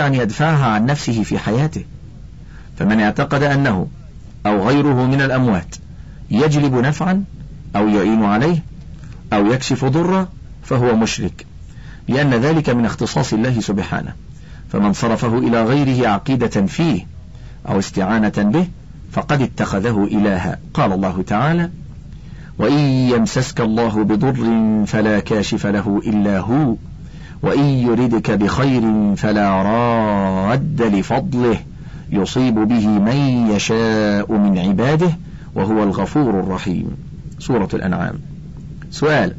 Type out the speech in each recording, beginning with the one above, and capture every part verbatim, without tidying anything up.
أن يدفعها عن نفسه في حياته. فمن اعتقد أنه أو غيره من الأموات يجلب نفعا أو يعين عليه أو يكشف ضرا فهو مشرك، لأن ذلك من اختصاص الله سبحانه. فمن صرفه إلى غيره عقيدة فيه أو استعانة به فقد اتخذه إلها. قال الله تعالى: وإن يمسسك الله بضر فلا كاشف له إلا هو وإن يردك بخير فلا راد لفضله يصيب به من يشاء من عباده وهو الغفور الرحيم. سورة الأنعام. سؤال: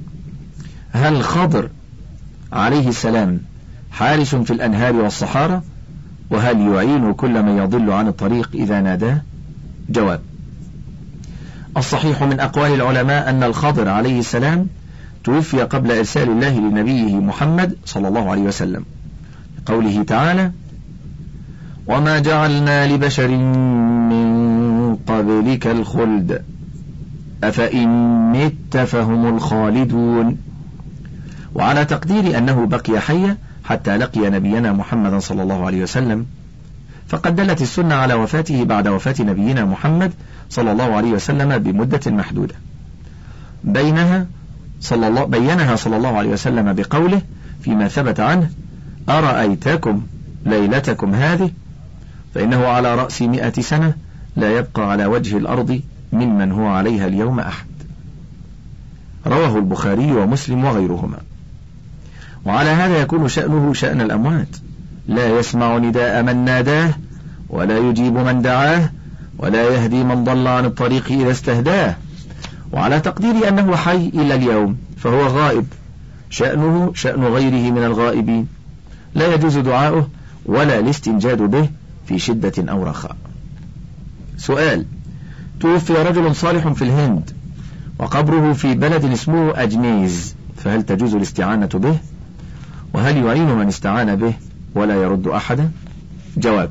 هل خضر عليه السلام حارس في الأنهار والصحارى؟ وهل يعين كل من يضل عن الطريق إذا ناداه؟ جواب: الصحيح من أقوال العلماء أن الخضر عليه السلام توفي قبل إرسال الله لنبيه محمد صلى الله عليه وسلم، قوله تعالى: وما جعلنا لبشر من قبلك الخلد أفإن مت فهم الخالدون. وعلى تقدير أنه بقي حيا حتى لقي نبينا محمد صلى الله عليه وسلم، فقد دلت السنة على وفاته بعد وفاة نبينا محمد صلى الله عليه وسلم بمدة محدودة، بينها صلى الله بينها صلى الله عليه وسلم بقوله فيما ثبت عنه: أرأيتكم ليلتكم هذه فإنه على رأس مئة سنة لا يبقى على وجه الأرض ممن هو عليها اليوم أحد. رواه البخاري ومسلم وغيرهما. وعلى هذا يكون شأنه شأن الأموات، لا يسمع نداء من ناداه ولا يجيب من دعاه ولا يهدي من ضل عن الطريق إذا استهداه. وعلى تقدير أنه حي إلى اليوم فهو غائب، شأنه شأن غيره من الغائبين، لا يجوز دعاؤه ولا الاستنجاد به في شدة أو رخاء. سؤال: توفي رجل صالح في الهند وقبره في بلد اسمه أجميز، فهل تجوز الاستعانة به؟ وهل يعين من استعان به ولا يرد أحدا؟ جواب: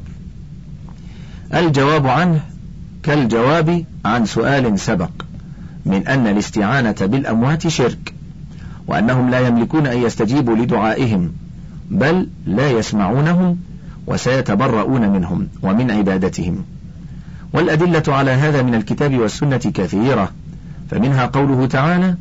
الجواب عنه كالجواب عن سؤال سبق من أن الاستعانة بالأموات شرك، وأنهم لا يملكون أن يستجيبوا لدعائهم، بل لا يسمعونهم وسيتبرؤون منهم ومن عبادتهم. والأدلة على هذا من الكتاب والسنة كثيرة، فمنها قوله تعالى: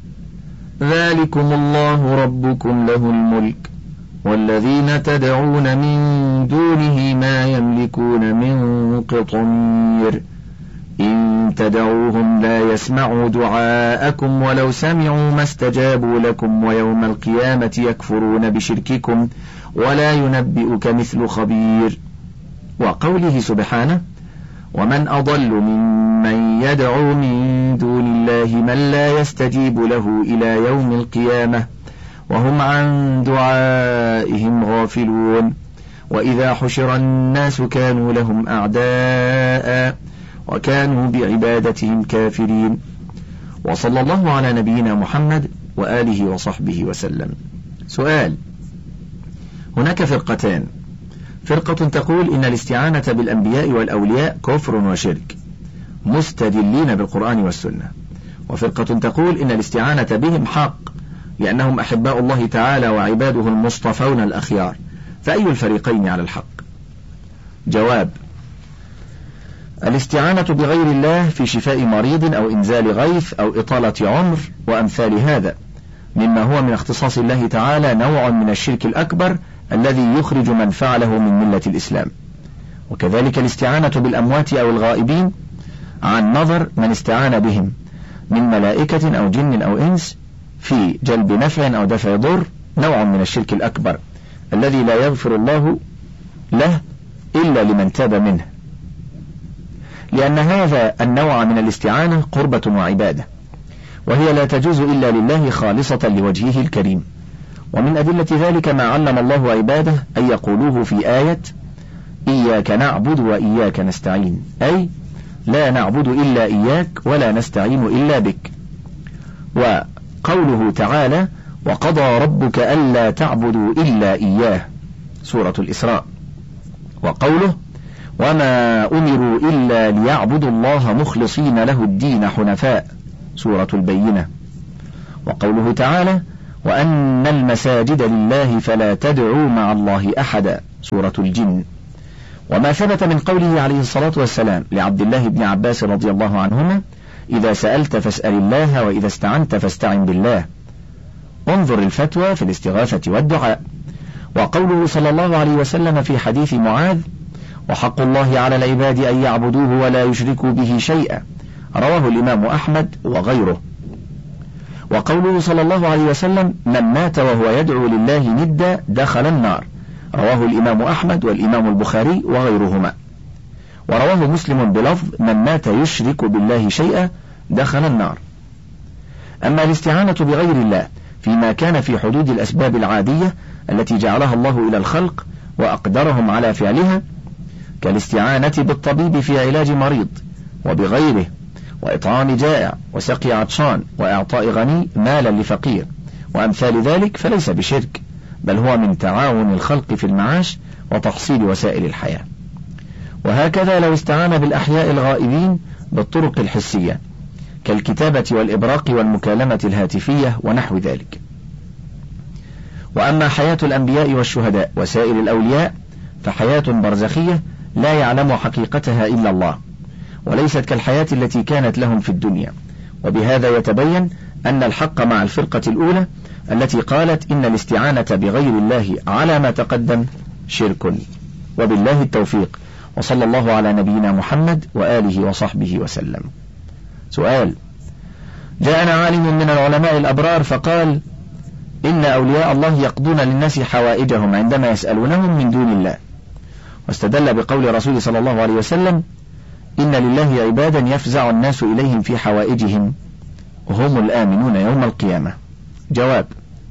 ذلكم الله ربكم له الملك والذين تدعون من دونه ما يملكون من قطمير إن تدعوهم لا يسمعوا دعاءكم ولو سمعوا ما استجابوا لكم ويوم القيامة يكفرون بشرككم ولا ينبئك مثل خبير. وقوله سبحانه: ومن أضل ممن يدعو من دون الله من لا يستجيب له إلى يوم القيامة وهم عن دعائهم غافلون وإذا حشر الناس كانوا لهم أعداء وكانوا بعبادتهم كافرين. وصلى الله على نبينا محمد وآله وصحبه وسلم. سؤال: هناك فرقتان، فرقة تقول إن الاستعانة بالأنبياء والأولياء كفر وشرك مستدلين بالقرآن والسنة، وفرقة تقول إن الاستعانة بهم حق لأنهم أحباء الله تعالى وعباده المصطفون الأخيار، فأي الفريقين على الحق؟ جواب: الاستعانة بغير الله في شفاء مريض أو إنزال غيث أو إطالة عمر وأمثال هذا مما هو من اختصاص الله تعالى نوع من الشرك الأكبر الذي يخرج من فعله من ملة الإسلام. وكذلك الاستعانة بالأموات أو الغائبين عن نظر من استعان بهم من ملائكة أو جن أو إنس في جلب نفع أو دفع ضر نوع من الشرك الأكبر الذي لا يغفر الله له إلا لمن تاب منه، لأن هذا النوع من الاستعانة قربة وعبادة، وهي لا تجوز إلا لله خالصة لوجهه الكريم. ومن أدلة ذلك ما علم الله عباده أن يقولوه في آية: إياك نعبد وإياك نستعين، أي لا نعبد إلا إياك ولا نستعين إلا بك. وقوله تعالى: وقضى ربك ألا تعبدوا إلا إياه، سورة الإسراء. وقوله: وما أمروا إلا ليعبدوا الله مخلصين له الدين حنفاء، سورة البينة. وقوله تعالى: وأن المساجد لله فلا تدعوا مع الله أحدا، سورة الجن. وما ثبت من قوله عليه الصلاة والسلام لعبد الله بن عباس رضي الله عنهما: إذا سألت فاسأل الله وإذا استعنت فاستعن بالله. انظر الفتوى في الاستغاثة والدعاء. وقوله صلى الله عليه وسلم في حديث معاذ: وحق الله على العباد أن يعبدوه ولا يشركوا به شيئا، رواه الإمام أحمد وغيره. وقوله صلى الله عليه وسلم: من مات وهو يدعو لله ندا دخل النار، رواه الإمام أحمد والإمام البخاري وغيرهما. ورواه مسلم بلفظ: من مات يشرك بالله شيئا دخل النار. أما الاستعانة بغير الله فيما كان في حدود الأسباب العادية التي جعلها الله إلى الخلق وأقدرهم على فعلها، كالاستعانة بالطبيب في علاج مريض وبغيره، وإطعام جائع وسقي عطشان وإعطاء غني مالا لفقير وأمثال ذلك، فليس بشرك، بل هو من تعاون الخلق في المعاش وتحصيل وسائل الحياة. وهكذا لو استعان بالأحياء الغائبين بالطرق الحسية كالكتابة والإبراق والمكالمة الهاتفية ونحو ذلك. وأما حياة الأنبياء والشهداء وسائر الأولياء فحياة برزخية لا يعلم حقيقتها إلا الله، وليست كالحياة التي كانت لهم في الدنيا. وبهذا يتبين أن الحق مع الفرقة الأولى التي قالت إن الاستعانة بغير الله على ما تقدم شرك. وبالله التوفيق، وصلى الله على نبينا محمد وآله وصحبه وسلم. سؤال: جاءنا عالم من العلماء الأبرار فقال إن أولياء الله يقضون للناس حوائجهم عندما يسألونهم من دون الله، واستدل بقول رسول صلى الله عليه وسلم: إن لله عبادا يفزع الناس إليهم في حوائجهم هم الآمنون يوم القيامة. جواب: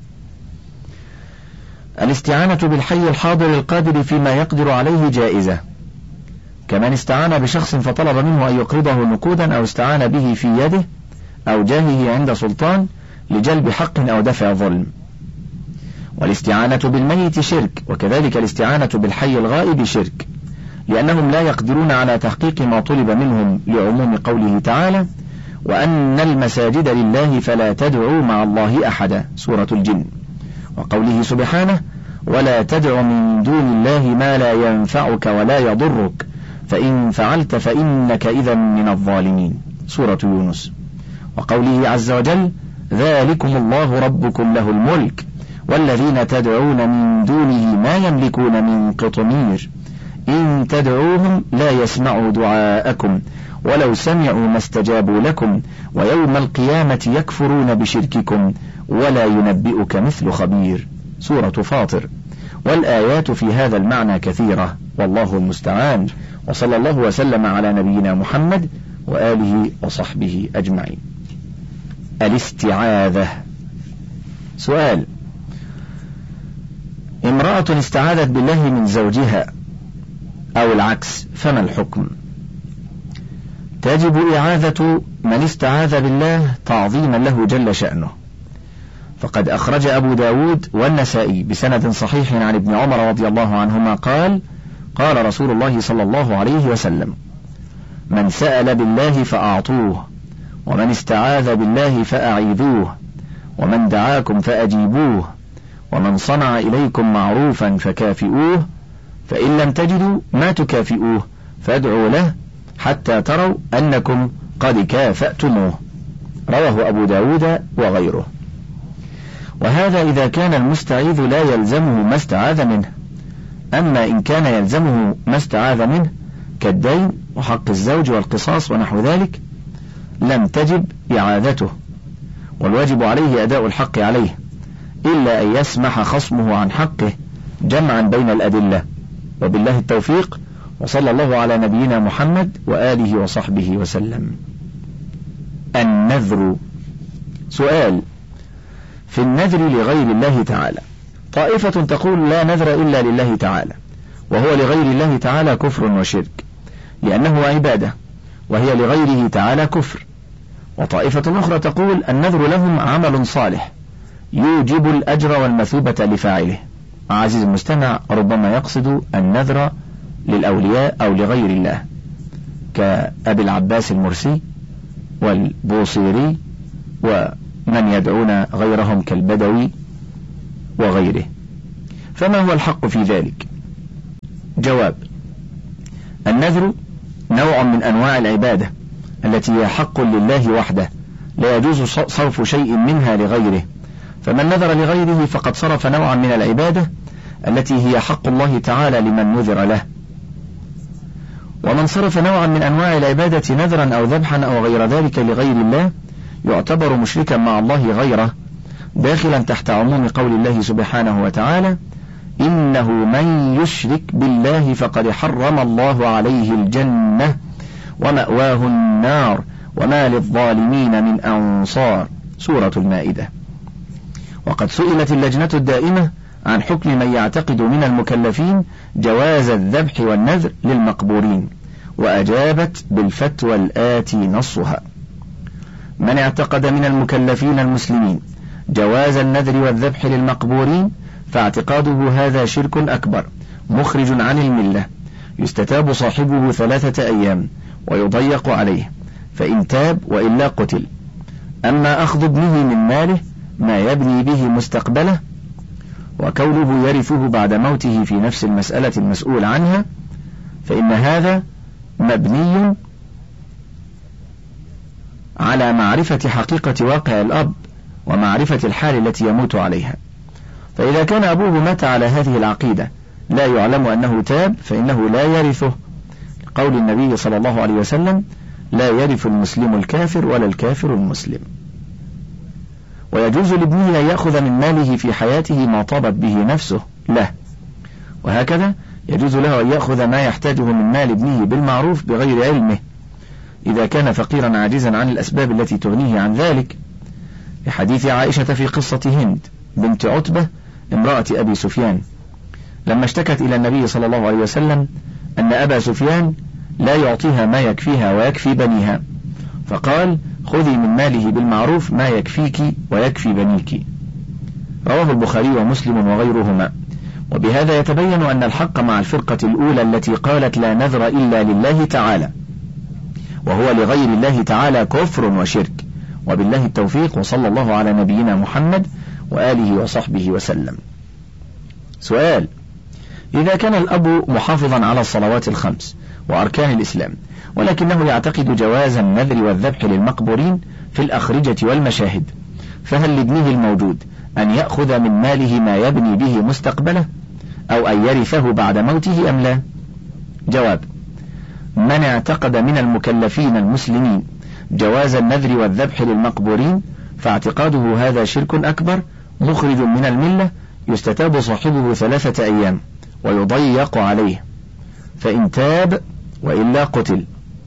الاستعانة بالحي الحاضر القادر فيما يقدر عليه جائزة، كمن استعان بشخص فطلب منه أن يقرضه نقودا أو استعان به في يده أو جاهه عند سلطان لجلب حق أو دفع ظلم. والاستعانة بالميت شرك، وكذلك الاستعانة بالحي الغائب شرك، لأنهم لا يقدرون على تحقيق ما طلب منهم لعموم قوله تعالى: وأن المساجد لله فلا تدعوا مع الله أحدا، سورة الجن. وقوله سبحانه: ولا تدع من دون الله ما لا ينفعك ولا يضرك فإن فعلت فإنك إذا من الظالمين، سورة يونس. وقوله عز وجل: ذلكم الله ربكم له الملك والذين تدعون من دونه ما يملكون من قطمير إن تدعوهم لا يسمعوا دعاءكم ولو سمعوا ما استجابوا لكم ويوم القيامة يكفرون بشرككم ولا ينبئك مثل خبير، سورة فاطر. والآيات في هذا المعنى كثيرة، والله المستعان، وصلى الله وسلم على نبينا محمد وآله وصحبه أجمعين. الاستعاذة. سؤال: امرأة استعاذت بالله من زوجها أو العكس، فما الحكم؟ تجب إعاذة من استعاذ بالله تعظيما له جل شأنه، فقد أخرج أبو داود والنسائي بسند صحيح عن ابن عمر رضي الله عنهما قال: قال رسول الله صلى الله عليه وسلم: من سأل بالله فأعطوه، ومن استعاذ بالله فأعيذوه، ومن دعاكم فأجيبوه، ومن صنع إليكم معروفا فكافئوه، فإن لم تجدوا ما تكافئوه فادعوا له حتى تروا أنكم قد كافأتموه، رواه أبو داود وغيره. وهذا إذا كان المستعيذ لا يلزمه ما استعاذ منه. أما إن كان يلزمه ما استعاذ منه كالدين وحق الزوج والقصاص ونحو ذلك لم تجب إعاذته، والواجب عليه أداء الحق عليه، إلا أن يسمح خصمه عن حقه جمعا بين الأدلة. وبالله التوفيق، وصلى الله على نبينا محمد وآله وصحبه وسلم. النذر. سؤال: في النذر لغير الله تعالى طائفة تقول لا نذر إلا لله تعالى، وهو لغير الله تعالى كفر وشرك لأنه عبادة، وهي لغيره تعالى كفر. وطائفة أخرى تقول النذر لهم عمل صالح يوجب الأجر والمثوبة لفاعله. عزيز المستمع، ربما يقصد النذر للأولياء أو لغير الله كأبي العباس المرسي والبوصيري ومن يدعون غيرهم كالبدوي وغيره. فما هو الحق في ذلك؟ جواب: النذر نوع من أنواع العبادة التي هي حق لله وحده، لا يجوز صرف شيء منها لغيره، فمن نذر لغيره فقد صرف نوعا من العبادة التي هي حق الله تعالى لمن نذر له. ومن صرف نوعا من أنواع العبادة نذرا أو ذبحا أو غير ذلك لغير الله يعتبر مشركا مع الله غيره، داخلا تحت عموم قول الله سبحانه وتعالى: إنه من يشرك بالله فقد حرم الله عليه الجنة ومأواه النار وما للظالمين من أنصار، سورة المائدة. وقد سئلت اللجنة الدائمة عن حكم من يعتقد من المكلفين جواز الذبح والنذر للمقبورين، وأجابت بالفتوى الآتي نصها: من اعتقد من المكلفين المسلمين جواز النذر والذبح للمقبورين فاعتقاده هذا شرك أكبر مخرج عن الملة، يستتاب صاحبه ثلاثة أيام ويضيق عليه، فإن تاب وإلا قتل. أما أخذ ابنه من ماله ما يبني به مستقبله وكونه يرثه بعد موته في نفس المسألة المسؤول عنها، فإن هذا مبني على معرفة حقيقة واقع الأب ومعرفة الحال التي يموت عليها. فإذا كان أبوه مات على هذه العقيدة لا يعلم أنه تاب فإنه لا يرثه، قول النبي صلى الله عليه وسلم: لا يرث المسلم الكافر ولا الكافر المسلم. ويجوز لابنه أن يأخذ من ماله في حياته ما طابت به نفسه له، وهكذا يجوز له أن يأخذ ما يحتاجه من مال ابنه بالمعروف بغير علمه إذا كان فقيرا عاجزا عن الأسباب التي تغنيه عن ذلك، لحديث عائشة في قصة هند بنت عتبة امرأة أبي سفيان لما اشتكت إلى النبي صلى الله عليه وسلم أن أبا سفيان لا يعطيها ما يكفيها ويكفي بنيها، فقال: خذي من ماله بالمعروف ما يكفيك ويكفي بنيك، رواه البخاري ومسلم وغيرهما. وبهذا يتبين أن الحق مع الفرقة الأولى التي قالت لا نذر إلا لله تعالى، وهو لغير الله تعالى كفر وشرك. وبالله التوفيق، وصلى الله على نبينا محمد وآله وصحبه وسلم. سؤال: إذا كان الأب محافظا على الصلوات الخمس وأركان الإسلام ولكنه يعتقد جواز النذر والذبح للمقبورين في الأخرجة والمشاهد، فهل لابنه الموجود أن يأخذ من ماله ما يبني به مستقبله أو أن يرثه بعد موته أم لا؟ جواب: من اعتقد من المكلفين المسلمين جواز النذر والذبح للمقبورين فاعتقاده هذا شرك أكبر مخرج من الملة، يستتاب صاحبه ثلاثة أيام ويضيق عليه، فإن تاب وإلا قتل.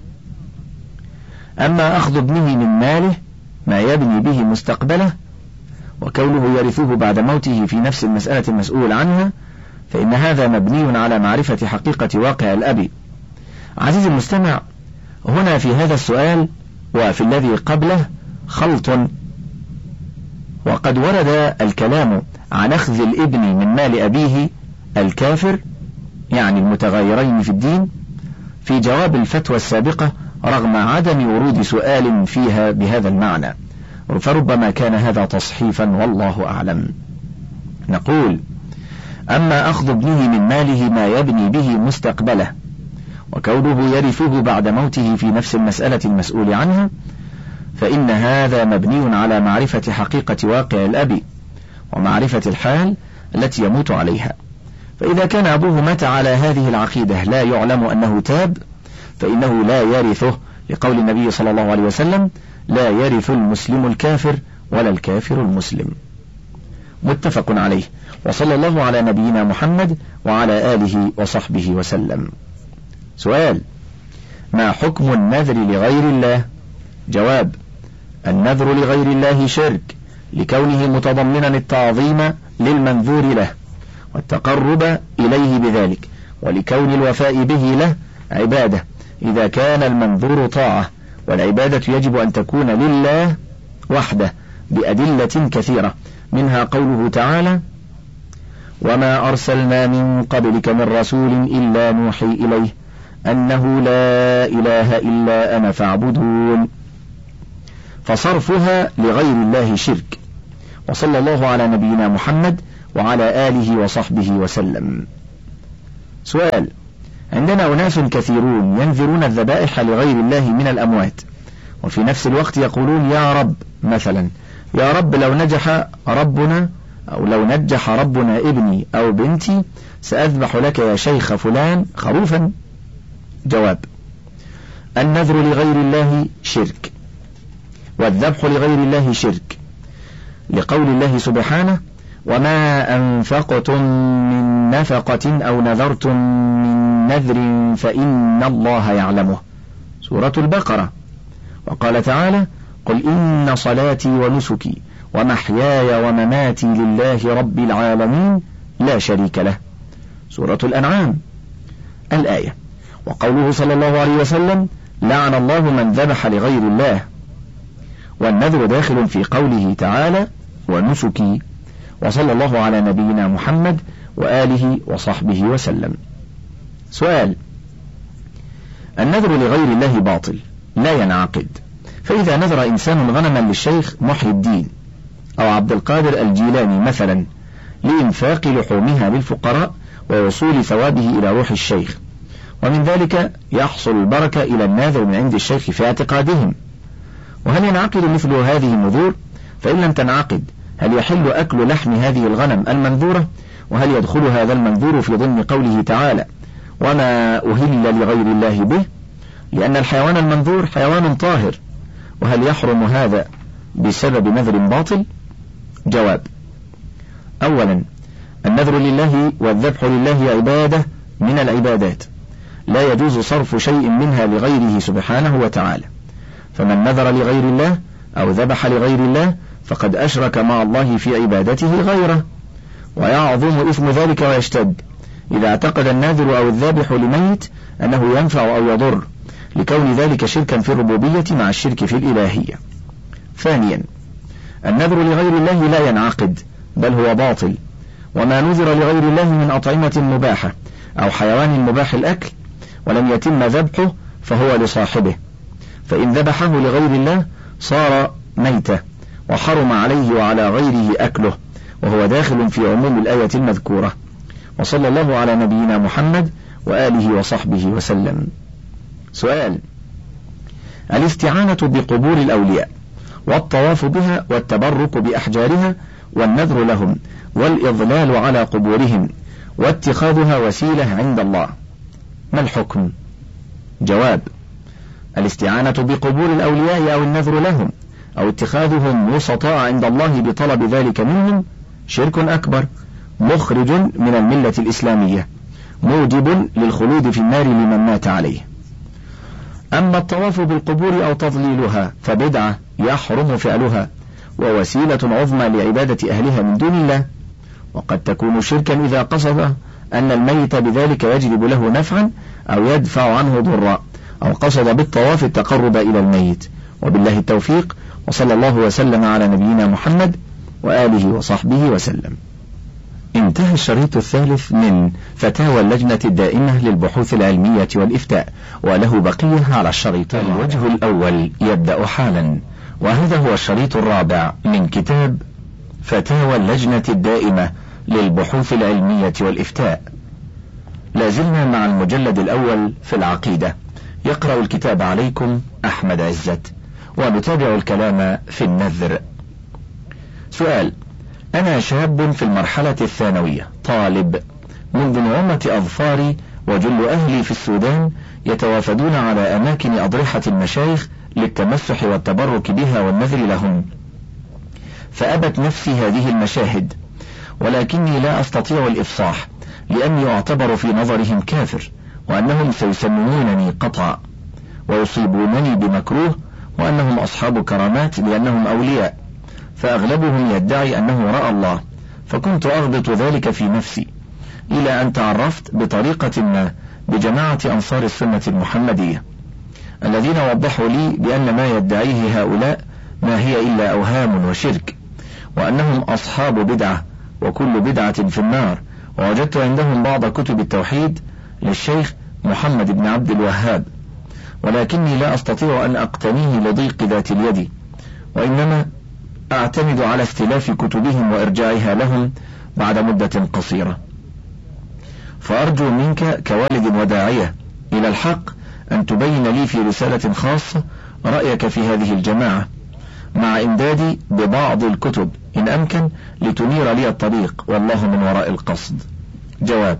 أما أخذ ابنه من ماله ما يبني به مستقبله وكونه يرثه بعد موته في نفس المسألة المسؤول عنها، فإن هذا مبني على معرفة حقيقة واقع الأب. عزيزي المستمع، هنا في هذا السؤال وفي الذي قبله خلط، وقد ورد الكلام عن أخذ الابن من مال أبيه الكافر يعني المتغيرين في الدين في جواب الفتوى السابقة رغم عدم ورود سؤال فيها بهذا المعنى، فربما كان هذا تصحيفا والله أعلم. نقول: أما أخذ ابنه من ماله ما يبني به مستقبله وكونه يرثه بعد موته في نفس المسألة المسؤول عنها، فإن هذا مبني على معرفة حقيقة واقع الأب ومعرفة الحال التي يموت عليها. فإذا كان أبوه مات على هذه العقيدة لا يعلم أنه تاب فإنه لا يرثه، لقول النبي صلى الله عليه وسلم: لا يرث المسلم الكافر ولا الكافر المسلم، متفق عليه. وصلى الله على نبينا محمد وعلى آله وصحبه وسلم. سؤال: ما حكم النذر لغير الله؟ جواب: النذر لغير الله شرك لكونه متضمنا التعظيم للمنذور له والتقرب إليه بذلك، ولكون الوفاء به له عبادة إذا كان المنذور طاعة، والعبادة يجب أن تكون لله وحده بأدلة كثيرة، منها قوله تعالى: وما أرسلنا من قبلك من رسول إلا نوحي إليه أنه لا إله إلا أنا فاعبدون، فصرفها لغير الله شرك. وصلى الله على نبينا محمد وعلى آله وصحبه وسلم. سؤال: عندنا أناس كثيرون ينذرون الذبائح لغير الله من الأموات، وفي نفس الوقت يقولون يا رب، مثلا يا رب لو نجح ربنا أو لو نجح ربنا ابني أو بنتي سأذبح لك يا شيخ فلان خروفا. جواب: النذر لغير الله شرك، والذبح لغير الله شرك، لقول الله سبحانه: وما أنفقتم من نفقة أو نذرتم من نذر فإن الله يعلمه، سورة البقرة. وقال تعالى: قل إن صلاتي ونسكي ومحياي ومماتي لله رب العالمين لا شريك له، سورة الأنعام الآية. وقوله صلى الله عليه وسلم: لعن الله من ذبح لغير الله. والنذر داخل في قوله تعالى: ونسكي. وصلى الله على نبينا محمد وآله وصحبه وسلم. سؤال: النذر لغير الله باطل لا ينعقد، فإذا نذر إنسان غنما للشيخ محي الدين أو عبد القادر الجيلاني مثلا لإنفاق لحومها للفقراء ووصول ثوابه إلى روح الشيخ، ومن ذلك يحصل البركة إلى الناذر من عند الشيخ في اعتقادهم، وهل ينعقد مثل هذه النذور؟ فإن لم تنعقد هل يحل أكل لحم هذه الغنم المنذورة؟ وهل يدخل هذا المنذور في ضمن قوله تعالى: وما أهل لغير الله به؟ لأن الحيوان المنذور حيوان طاهر، وهل يحرم هذا بسبب نذر باطل؟ جواب: أولا، النذر لله والذبح لله عبادة من العبادات، لا يجوز صرف شيء منها لغيره سبحانه وتعالى، فمن نذر لغير الله أو ذبح لغير الله فقد أشرك مع الله في عبادته غيره، ويعظم إثم ذلك ويشتد إذا اعتقد الناذر أو الذابح لميت أنه ينفع أو يضر، لكون ذلك شركا في الربوبية مع الشرك في الإلهية. ثانيا، النذر لغير الله لا ينعقد بل هو باطل، وما نذر لغير الله من أطعمة مباحة أو حيوان مباح الأكل ولم يتم ذبحه فهو لصاحبه، فإن ذبحه لغير الله صار ميتة وحرم عليه وعلى غيره أكله، وهو داخل في عموم الآية المذكورة. وصلى الله على نبينا محمد وآله وصحبه وسلم. سؤال: الاستعانة بقبور الأولياء والطواف بها والتبرك بأحجارها والنذر لهم والإضلال على قبورهم واتخاذها وسيلة عند الله، ما الحكم؟ جواب: الاستعانة بقبور الأولياء أو النذر لهم أو اتخاذهم وسطاء عند الله بطلب ذلك منهم شرك أكبر مخرج من الملة الإسلامية موجب للخلود في النار لمن مات عليه. أما الطواف بالقبور أو تضليلها فبدعة يحرم فعلها ووسيلة عظمى لعبادة أهلها من دون الله، وقد تكون شركا إذا قصد أن الميت بذلك يجلب له نفعا أو يدفع عنه ضرا، أو قصد بالطواف التقرب إلى الميت. وبالله التوفيق، وصلى الله وسلم على نبينا محمد وآله وصحبه وسلم. انتهى الشريط الثالث من فتاوى اللجنة الدائمة للبحوث العلمية والإفتاء، وله بقية على الشريط. الوجه الأول يبدأ حالا، وهذا هو الشريط الرابع من كتاب فتاوى اللجنة الدائمة للبحوث العلمية والإفتاء. لازلنا مع المجلد الأول في العقيدة. يقرأ الكتاب عليكم أحمد عزت، ونتابع الكلام في النذر. سؤال: أنا شاب في المرحلة الثانوية طالب، منذ نعومة أظفاري وجل أهلي في السودان يتوافدون على أماكن أضرحة المشايخ للتمسح والتبرك بها والنذر لهم، فأبت نفسي هذه المشاهد، ولكني لا أستطيع الإفصاح لأني أعتبر في نظرهم كافر، وأنهم سيسممونني قطعا ويصيبونني بمكروه، وأنهم أصحاب كرامات لأنهم أولياء، فأغلبهم يدعي أنه رأى الله، فكنت أغبط ذلك في نفسي إلى أن تعرفت بطريقة ما بجماعة أنصار السنة المحمدية الذين وضحوا لي بأن ما يدعيه هؤلاء ما هي إلا أوهام وشرك، وأنهم أصحاب بدعة وكل بدعة في النار. ووجدت عندهم بعض كتب التوحيد للشيخ محمد بن عبد الوهاب، ولكني لا أستطيع أن أقتنيه لضيق ذات اليد، وإنما أعتمد على استلاف كتبهم وإرجاعها لهم بعد مدة قصيرة. فأرجو منك كوالد وداعية إلى الحق أن تبين لي في رسالة خاصة رأيك في هذه الجماعة، مع إمدادي ببعض الكتب إن أمكن لتنير لي الطريق، والله من وراء القصد. جواب: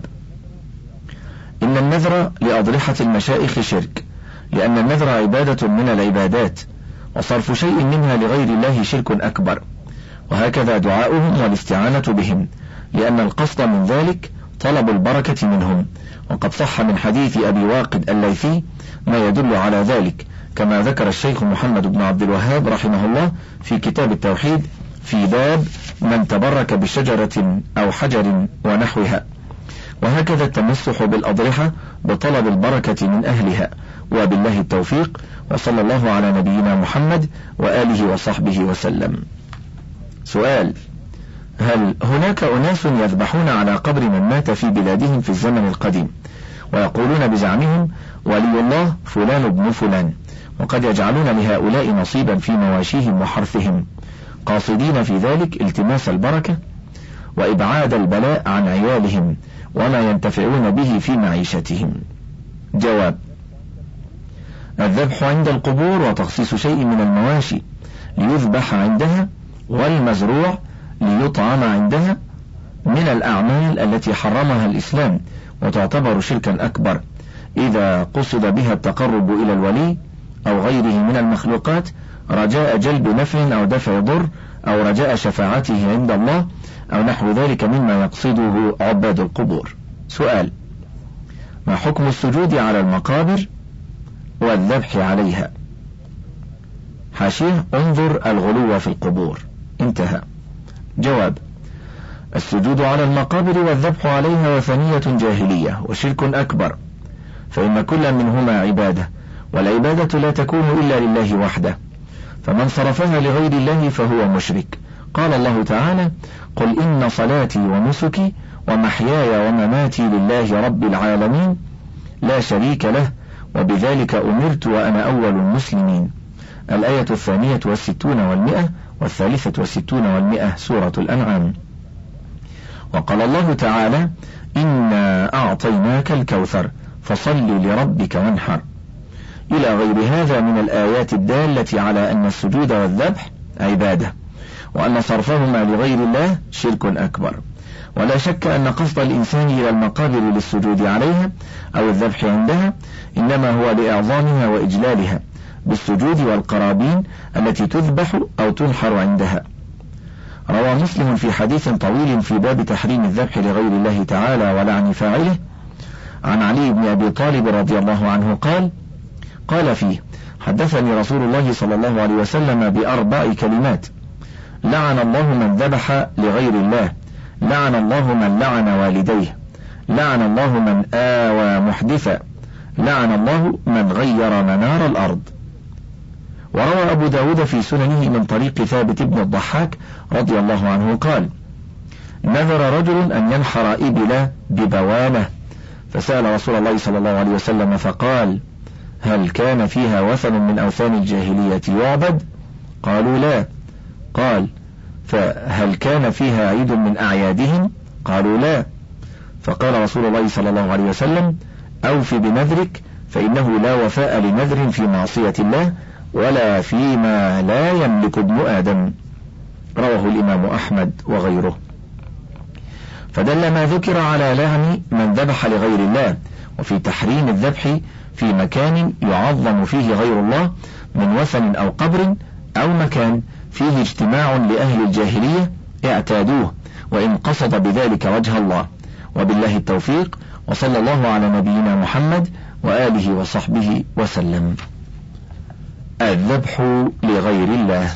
إن النذر لأضرحة المشائخ شرك، لأن النذر عبادة من العبادات، وصرف شيء منها لغير الله شرك أكبر، وهكذا دعاؤهم والاستعانة بهم، لأن القصد من ذلك طلب البركة منهم، وقد صح من حديث أبي واقد الليثي ما يدل على ذلك، كما ذكر الشيخ محمد بن عبد الوهاب رحمه الله في كتاب التوحيد في باب من تبرك بشجرة أو حجر ونحوها. وهكذا التمسح بالأضرحة بطلب البركة من أهلها، وبالله التوفيق، وصلى الله على نبينا محمد وآله وصحبه وسلم. سؤال: هل هناك أناس يذبحون على قبر من مات في بلادهم في الزمن القديم، ويقولون بزعمهم ولي الله فلان ابن فلان، وقد يجعلون لهؤلاء نصيبا في مواشيهم وحرثهم، قاصدين في ذلك التماس البركة وإبعاد البلاء عن عيالهم وما ينتفعون به في معيشتهم؟ جواب: الذبح عند القبور وتخصيص شيء من المواشي ليذبح عندها والمزروع ليطعم عندها من الأعمال التي حرمها الإسلام، وتعتبر شركا أكبر إذا قصد بها التقرب إلى الولي أو غيره من المخلوقات رجاء جلب نفع أو دفع ضر أو رجاء شفاعته عند الله أو نحو ذلك مما يقصده عباد القبور. سؤال: ما حكم السجود على المقابر والذبح عليها؟ حاشية: انظر الغلو في القبور. انتهى. جواب: السجود على المقابر والذبح عليها وثنية جاهلية وشرك أكبر، فإن كل منهما عبادة، والعبادة لا تكون إلا لله وحده، فمن صرفها لغير الله فهو مشرك. قال الله تعالى: قل إن صلاتي ونسكي ومحياي ومماتي لله رب العالمين لا شريك له وبذلك أمرت وأنا أول المسلمين. الآية الثانية والستون والمئة والثالثة والستون والمئة، سورة الأنعام. وقال الله تعالى: إنا أعطيناك الكوثر فصل لربك وانحر، إلى غير هذا من الآيات الدالة على أن السجود والذبح عبادة، وأن صرفهما لغير الله شرك أكبر. ولا شك أن قصد الإنسان إلى المقابر للسجود عليها أو الذبح عندها إنما هو لإعظامها وإجلالها بالسجود والقرابين التي تذبح أو تنحر عندها. روى مسلم في حديث طويل في باب تحريم الذبح لغير الله تعالى ولعن فاعله عن علي بن أبي طالب رضي الله عنه قال: قال فيه: حدثني رسول الله صلى الله عليه وسلم بأربع كلمات: لعن الله من ذبح لغير الله، لعن الله من لعن والديه، لعن الله من آوى محدثا، لعن الله من غير منار الأرض. وروى أبو داود في سننه من طريق ثابت بن الضحاك رضي الله عنه قال: نذر رجل أن ينحر إبلا ببوانة، فسأل رسول الله صلى الله عليه وسلم فقال: هل كان فيها وثن من أوثان الجاهلية يعبد؟ قالوا لا. قال: فهل كان فيها عيد من أعيادهم؟ قالوا لا. فقال رسول الله صلى الله عليه وسلم: أوف بنذرك، فإنه لا وفاء لنذر في معصية الله ولا فيما لا يملك ابن آدم. رواه الإمام أحمد وغيره. فدل ما ذكر على لعن من ذبح لغير الله، وفي تحريم الذبح في مكان يعظم فيه غير الله من وثن أو قبر أو مكان فيه اجتماع لأهل الجاهلية اعتادوه، وإن قصد بذلك وجه الله. وبالله التوفيق، وصلى الله على نبينا محمد وآله وصحبه وسلم. الذبح لغير الله.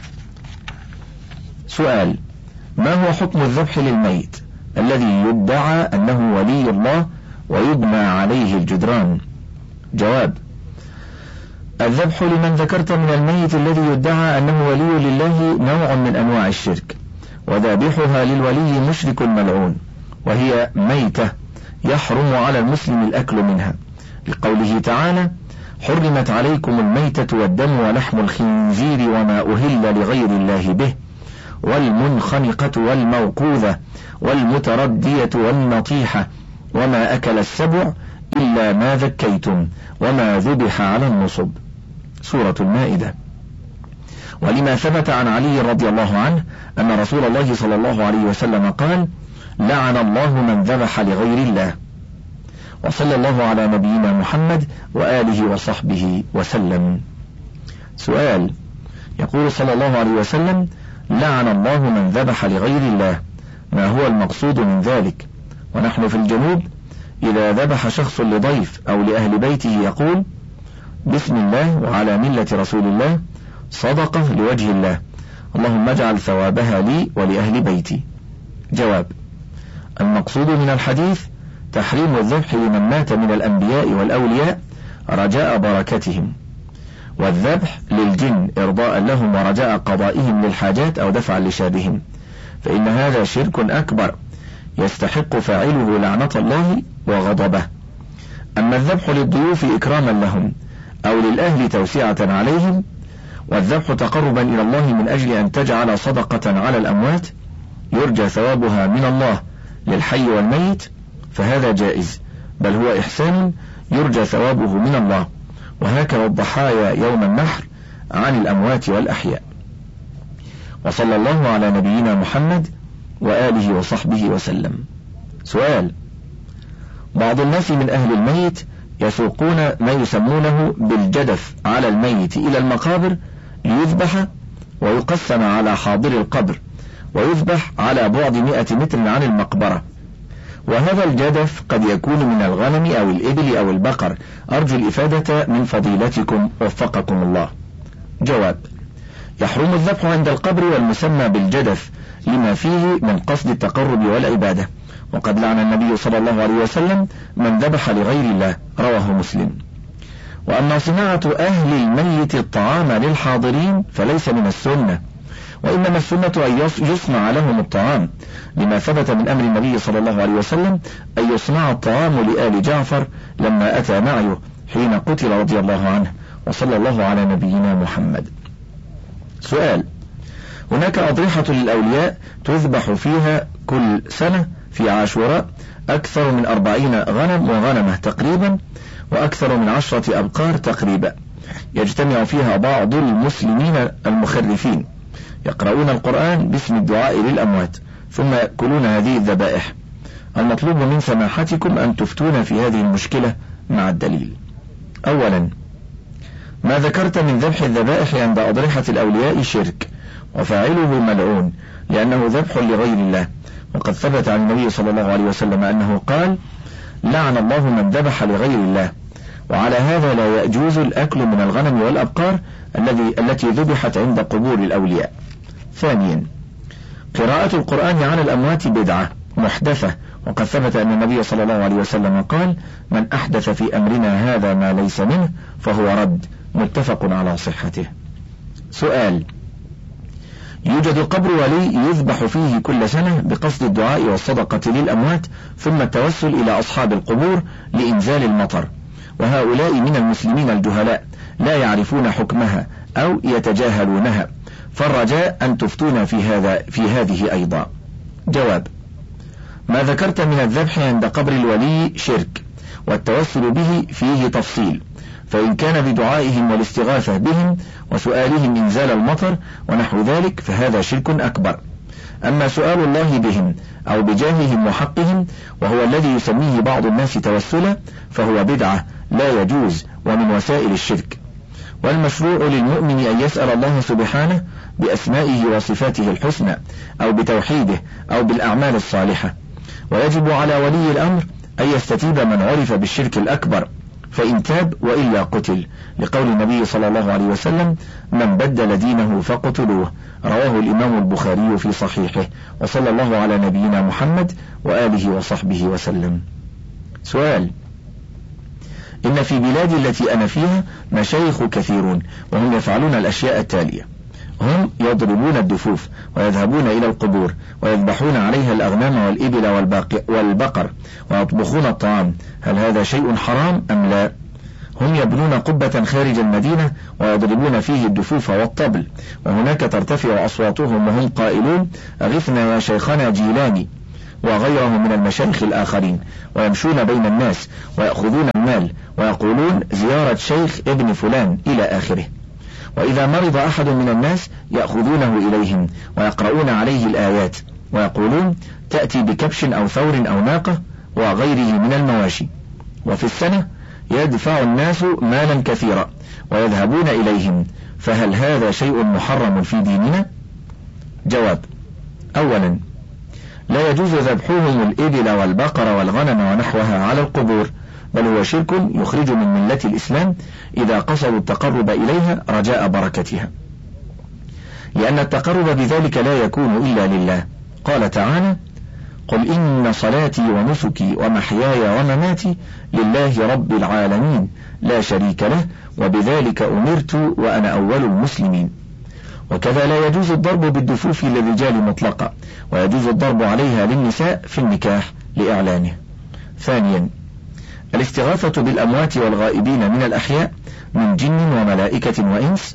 سؤال: ما هو حكم الذبح للميت الذي يدعى أنه ولي الله ويبنى عليه الجدران؟ جواب: الذبح لمن ذكرت من الميت الذي يدعى أنه ولي لله نوع من أنواع الشرك، وذابحها للولي مشرك ملعون، وهي ميتة يحرم على المسلم الأكل منها، لقوله تعالى: حرمت عليكم الميتة والدم ولحم الخنزير وما أهل لغير الله به، والمنخنقة والموقوذة والمتردية والنطيحة وما أكل السبع إلا ما ذكيتم وما ذبح على النصب. سورة المائدة. ولما ثبت عن علي رضي الله عنه أن رسول الله صلى الله عليه وسلم قال: لعن الله من ذبح لغير الله. وصلى الله على نبينا محمد وآله وصحبه وسلم. سؤال: يقول صلى الله عليه وسلم: لعن الله من ذبح لغير الله، ما هو المقصود من ذلك؟ ونحن في الجنوب إذا ذبح شخص لضيف أو لأهل بيته يقول: بسم الله وعلى ملة رسول الله، صدقة لوجه الله، اللهم اجعل ثوابها لي ولأهل بيتي. جواب: المقصود من الحديث تحريم الذبح لمن مات من الأنبياء والأولياء رجاء بركتهم، والذبح للجن إرضاء لهم ورجاء قضائهم للحاجات أو دفعا لشابهم، فإن هذا شرك أكبر يستحق فاعله لعنة الله وغضبه. أما الذبح للضيوف إكراما لهم أو للأهل توسعة عليهم، والذبح تقربا إلى الله من أجل أن تجعل صدقة على الأموات يرجى ثوابها من الله للحي والميت، فهذا جائز، بل هو إحسان يرجى ثوابه من الله، وهكذا الضحايا يوم النحر عن الأموات والأحياء. وصلى الله على نبينا محمد وآله وصحبه وسلم. سؤال: بعض الناس من أهل الميت يسوقون ما يسمونه بالجدف على الميت إلى المقابر ليذبح ويقسم على حاضر القبر، ويذبح على بعد مئة متر عن المقبرة، وهذا الجدف قد يكون من الغنم أو الإبل أو البقر، أرجو الإفادة من فضيلتكم وفقكم الله. جواب: يحرم الذبح عند القبر والمسمى بالجدف لما فيه من قصد التقرب والعبادة، وقد لعن النبي صلى الله عليه وسلم من ذبح لغير الله، رواه مسلم. وأما صناعة أهل الميت الطعام للحاضرين فليس من السنة، وإنما السنة أن يصنع لهم الطعام، لما ثبت من أمر النبي صلى الله عليه وسلم أن يصنع الطعام لآل جعفر لما أتى معه حين قتل رضي الله عنه. وصلى الله على نبينا محمد. سؤال: هناك أضرحة للأولياء تذبح فيها كل سنة في عاشوراء أكثر من أربعين غنم وغنمة تقريبا، وأكثر من عشرة أبقار تقريبا، يجتمع فيها بعض المسلمين المخرفين يقرؤون القرآن باسم الدعاء للأموات ثم يأكلون هذه الذبائح. المطلوب من سماحتكم أن تفتون في هذه المشكلة مع الدليل. أولا، ما ذكرت من ذبح الذبائح عند أضرحة الأولياء شرك، وفاعله ملعون لأنه ذبح لغير الله، وقد ثبت عن النبي صلى الله عليه وسلم أنه قال: لعن الله من ذبح لغير الله. وعلى هذا لا يجوز الأكل من الغنم والأبقار الذي التي ذبحت عند قبور الأولياء. ثانيا، قراءة القرآن على الأموات بدعة محدثة، وقد ثبت أن النبي صلى الله عليه وسلم قال: من أحدث في أمرنا هذا ما ليس منه فهو رد، متفق على صحته. سؤال: يوجد قبر ولي يذبح فيه كل سنة بقصد الدعاء والصدقة للأموات ثم التوسل إلى أصحاب القبور لإنزال المطر، وهؤلاء من المسلمين الجهلاء لا يعرفون حكمها أو يتجاهلونها، فالرجاء أن تفتون في هذا في هذه أيضا. جواب: ما ذكرت من الذبح عند قبر الولي شرك، والتوسل به فيه تفصيل، فإن كان بدعائهم والاستغاثة بهم وسؤالهم إنزال المطر ونحو ذلك فهذا شرك أكبر. أما سؤال الله بهم أو بجاههم وحقهم وهو الذي يسميه بعض الناس توسلا فهو بدعة لا يجوز ومن وسائل الشرك. والمشروع للمؤمن أن يسأل الله سبحانه بأسمائه وصفاته الحسنى أو بتوحيده أو بالأعمال الصالحة، ويجب على ولي الأمر أن يستتيب من عرف بالشرك الأكبر، فإن تاب وإلا قتل، لقول النبي صلى الله عليه وسلم: من بدل دينه فقتلوه، رواه الإمام البخاري في صحيحه. وصلى الله على نبينا محمد وآله وصحبه وسلم. سؤال: إن في بلادي التي أنا فيها مشايخ كثيرون، وهم يفعلون الأشياء التالية: هم يضربون الدفوف ويذهبون إلى القبور ويذبحون عليها الأغنام والإبل والبقر ويطبخون الطعام، هل هذا شيء حرام أم لا؟ هم يبنون قبة خارج المدينة ويضربون فيه الدفوف والطبل، وهناك ترتفع أصواتهم وهم قائلون أغثنا يا شيخنا جيلاني وغيره من المشايخ الآخرين، ويمشون بين الناس ويأخذون المال ويقولون زيارة شيخ ابن فلان إلى آخره. وإذا مرض أحد من الناس يأخذونه إليهم ويقرؤون عليه الآيات ويقولون تأتي بكبش أو ثور أو ناقة وغيره من المواشي، وفي السنة يدفع الناس مالا كثيرا ويذهبون إليهم، فهل هذا شيء محرم في ديننا؟ جواب: أولا، لا يجوز ذبحهم الإبل والبقر والغنم ونحوها على القبور، بل هو شرك يخرج من ملة الإسلام إذا قصدوا التقرب إليها رجاء بركتها، لأن التقرب بذلك لا يكون إلا لله. قال تعالى: قل إن صلاتي ونسكي ومحياي ومماتي لله رب العالمين لا شريك له وبذلك أمرت وأنا أول المسلمين. وكذا لا يجوز الضرب بالدفوف للرجال مطلقا، ويجوز الضرب عليها للنساء في النكاح لإعلانه. ثانيا، الاستغاثة بالأموات والغائبين من الأحياء من جن وملائكة وإنس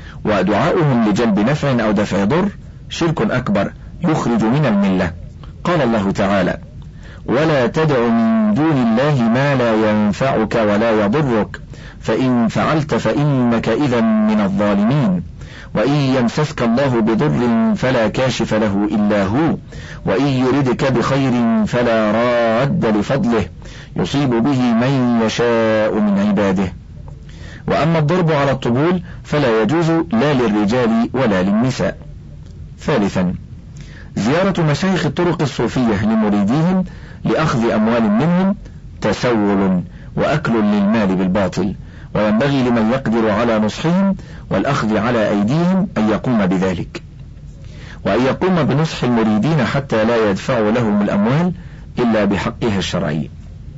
ودعاؤهم لجلب نفع أو دفع ضر شرك أكبر يخرج من الملة. قال الله تعالى: ولا تدع من دون الله ما لا ينفعك ولا يضرك فإن فعلت فإنك إذا من الظالمين، وإن يمسسك الله بضر فلا كاشف له إلا هو، وإن يردك بخير فلا راد لفضله يصيب به من يشاء من عباده. وأما الضرب على الطبول فلا يجوز لا للرجال ولا للنساء. ثالثا، زيارة مشايخ الطرق الصوفية لمريديهم لأخذ أموال منهم تسول وأكل للمال بالباطل، وينبغي لمن يقدر على نصحهم والأخذ على أيديهم أن يقوم بذلك، وأن يقوم بنصح المريدين حتى لا يدفع لهم الأموال إلا بحقها الشرعي.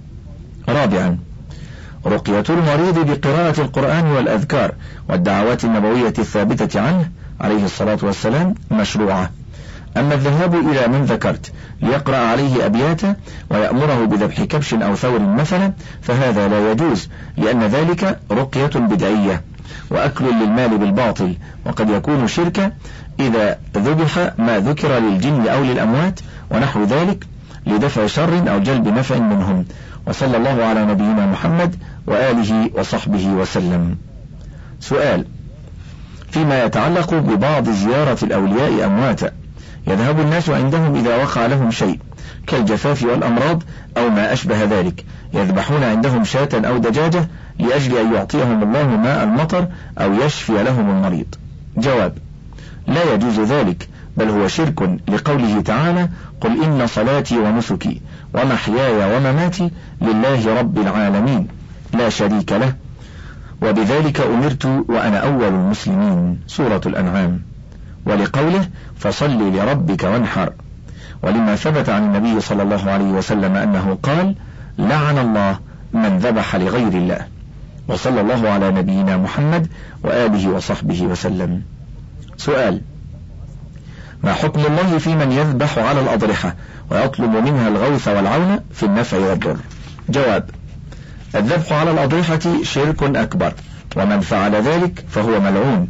رابعا، رقية المريض بقراءة القرآن والأذكار والدعوات النبوية الثابتة عنه عليه الصلاة والسلام مشروعة. أما الذهاب إلى من ذكرت ليقرأ عليه أبياتا ويأمره بذبح كبش أو ثور مثلا فهذا لا يجوز، لأن ذلك رقية بدعية وأكل للمال بالباطل، وقد يكون شركا إذا ذبح ما ذكر للجن أو للأموات ونحو ذلك لدفع شر أو جلب نفع منهم. وصلى الله على نبينا محمد وآله وصحبه وسلم. سؤال: فيما يتعلق ببعض زيارة الأولياء أمواتا، يذهب الناس عندهم إذا وقع لهم شيء كالجفاف والأمراض أو ما أشبه ذلك، يذبحون عندهم شاة أو دجاجة لأجل أن يعطيهم الله ماء المطر أو يشفي لهم المريض. جواب: لا يجوز ذلك، بل هو شرك لقوله تعالى: قل إن صلاتي ونسكي ومحياي ومماتي لله رب العالمين لا شريك له وبذلك أمرت وأنا أول المسلمين، سورة الأنعام. ولقوله: فصل لربك وانحر، ولما ثبت عن النبي صلى الله عليه وسلم أنه قال: لعن الله من ذبح لغير الله. وصلى الله على نبينا محمد وآله وصحبه وسلم. سؤال: ما حكم الله في من يذبح على الأضرحة ويطلب منها الغوث والعون في النفع والضر؟ جواب: الذبح على الأضرحة شرك أكبر، ومن فعل ذلك فهو ملعون،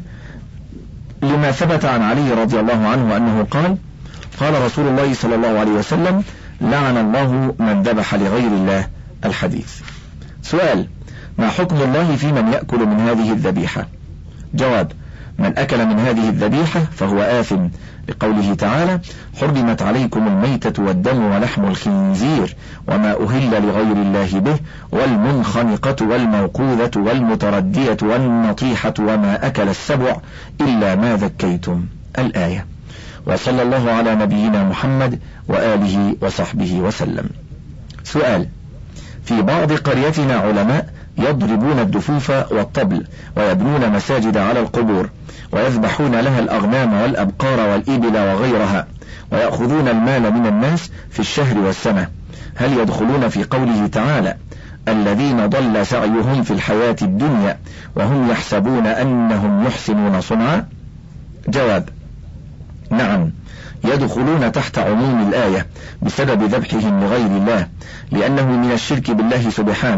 لما ثبت عن علي رضي الله عنه أنه قال: قال رسول الله صلى الله عليه وسلم: لعن الله من ذبح لغير الله. الحديث. سؤال: ما حكم الله في من يأكل من هذه الذبيحة؟ جواب: من أكل من هذه الذبيحة فهو آثم، لقوله تعالى: حرمت عليكم الميتة والدم ولحم الخنزير وما أهل لغير الله به والمنخنقة والموقوذة والمتردية والنطيحة وما أكل السبع إلا ما ذكيتم. الآية. وصلى الله على نبينا محمد وآله وصحبه وسلم. سؤال: في بعض قريتنا علماء يضربون الدفوف والطبل ويبنون مساجد على القبور ويذبحون لها الأغنام والأبقار والإبل وغيرها ويأخذون المال من الناس في الشهر والسنة، هل يدخلون في قوله تعالى: الذين ضل سعيهم في الحياة الدنيا وهم يحسبون أنهم يحسنون صنعا؟ جواب: نعم، يدخلون تحت عموم الآية بسبب ذبحهم لغير الله، لأنه من الشرك بالله سبحانه،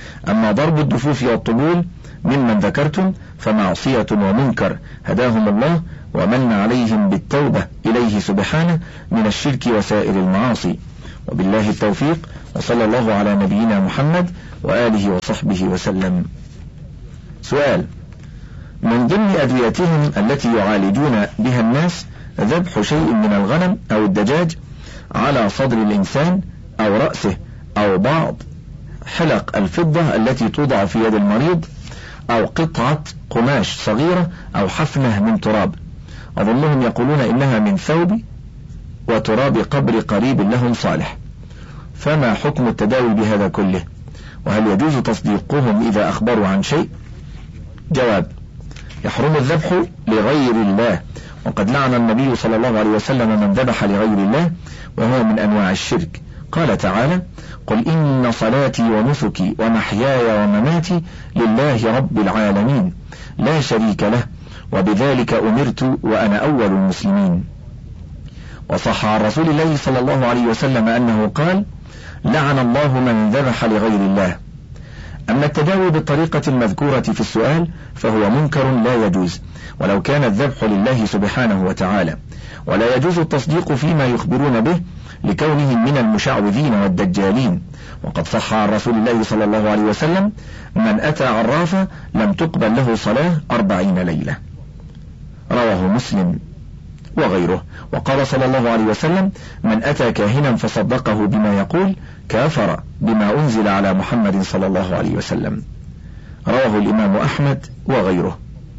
أما ضرب الدفوف والطبول ممن ذكرتم فمعصية ومنكر هداهم الله ومن عليهم بالتوبة إليه سبحانه من الشرك وسائر المعاصي. وبالله التوفيق، وصلى الله على نبينا محمد وآله وصحبه وسلم. سؤال: من ضمن أدويتهم التي يعالجون بها الناس ذبح شيء من الغنم أو الدجاج على صدر الإنسان أو رأسه أو بعض حلق الفضة التي توضع في يد المريض أو قطعة قماش صغيرة أو حفنة من تراب. أظنهم يقولون إنها من ثوب وتراب قبر قريب لهم صالح، فما حكم التداوي بهذا كله؟ وهل يجوز تصديقهم إذا أخبروا عن شيء؟ جواب: يحرم الذبح لغير الله، وقد لعن النبي صلى الله عليه وسلم من ذبح لغير الله، وهو من أنواع الشرك. قال تعالى: قل إن صلاتي ونسكي ومحياي ومماتي لله رب العالمين لا شريك له وبذلك أمرت وأنا أول المسلمين. وصح عن رسول الله صلى الله عليه وسلم أنه قال: لعن الله من ذبح لغير الله. أما التداوي بالطريقة المذكورة في السؤال فهو منكر لا يجوز، ولو كان الذبح لله سبحانه وتعالى، ولا يجوز التصديق فيما يخبرون به لكونهم من المشعوذين والدجالين. وقد صح عن رسول الله صلى الله عليه وسلم: من أتى عرافا لم تقبل له صلاة أربعين ليلة. رواه مسلم وغيره. وقال صلى الله عليه وسلم: من أتى كاهنا فصدقه بما يقول كافر بما أنزل على محمد صلى الله عليه وسلم. رواه الإمام أحمد وغيره.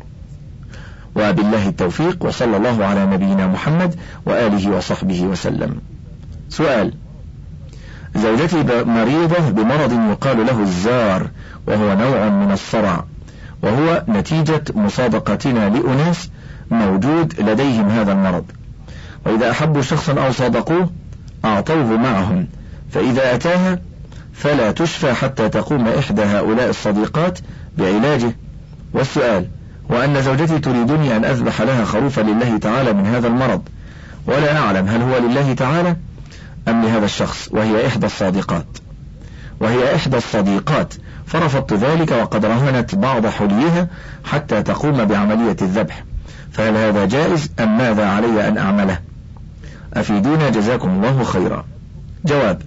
وبالله التوفيق، وصلى الله على نبينا محمد وآله وصحبه وسلم. سؤال: زوجتي مريضة بمرض يقال له الزار، وهو نوع من الصرع، وهو نتيجة مصادقتنا لأناس موجود لديهم هذا المرض، وإذا أحبوا شخصا أو صادقوه أعطوه معهم، فإذا أتاها فلا تشفى حتى تقوم إحدى هؤلاء الصديقات بعلاجه. والسؤال: وأن زوجتي تريدني أن أذبح لها خروفا لله تعالى من هذا المرض، ولا أعلم هل هو لله تعالى أم لهذا الشخص، وهي إحدى الصادقات وهي إحدى الصديقات فرفضت ذلك، وقد رهنت بعض حليها حتى تقوم بعملية الذبح، فهل هذا جائز أم ماذا علي أن أعمله؟ أفيدونا جزاكم الله خيرا. جواب: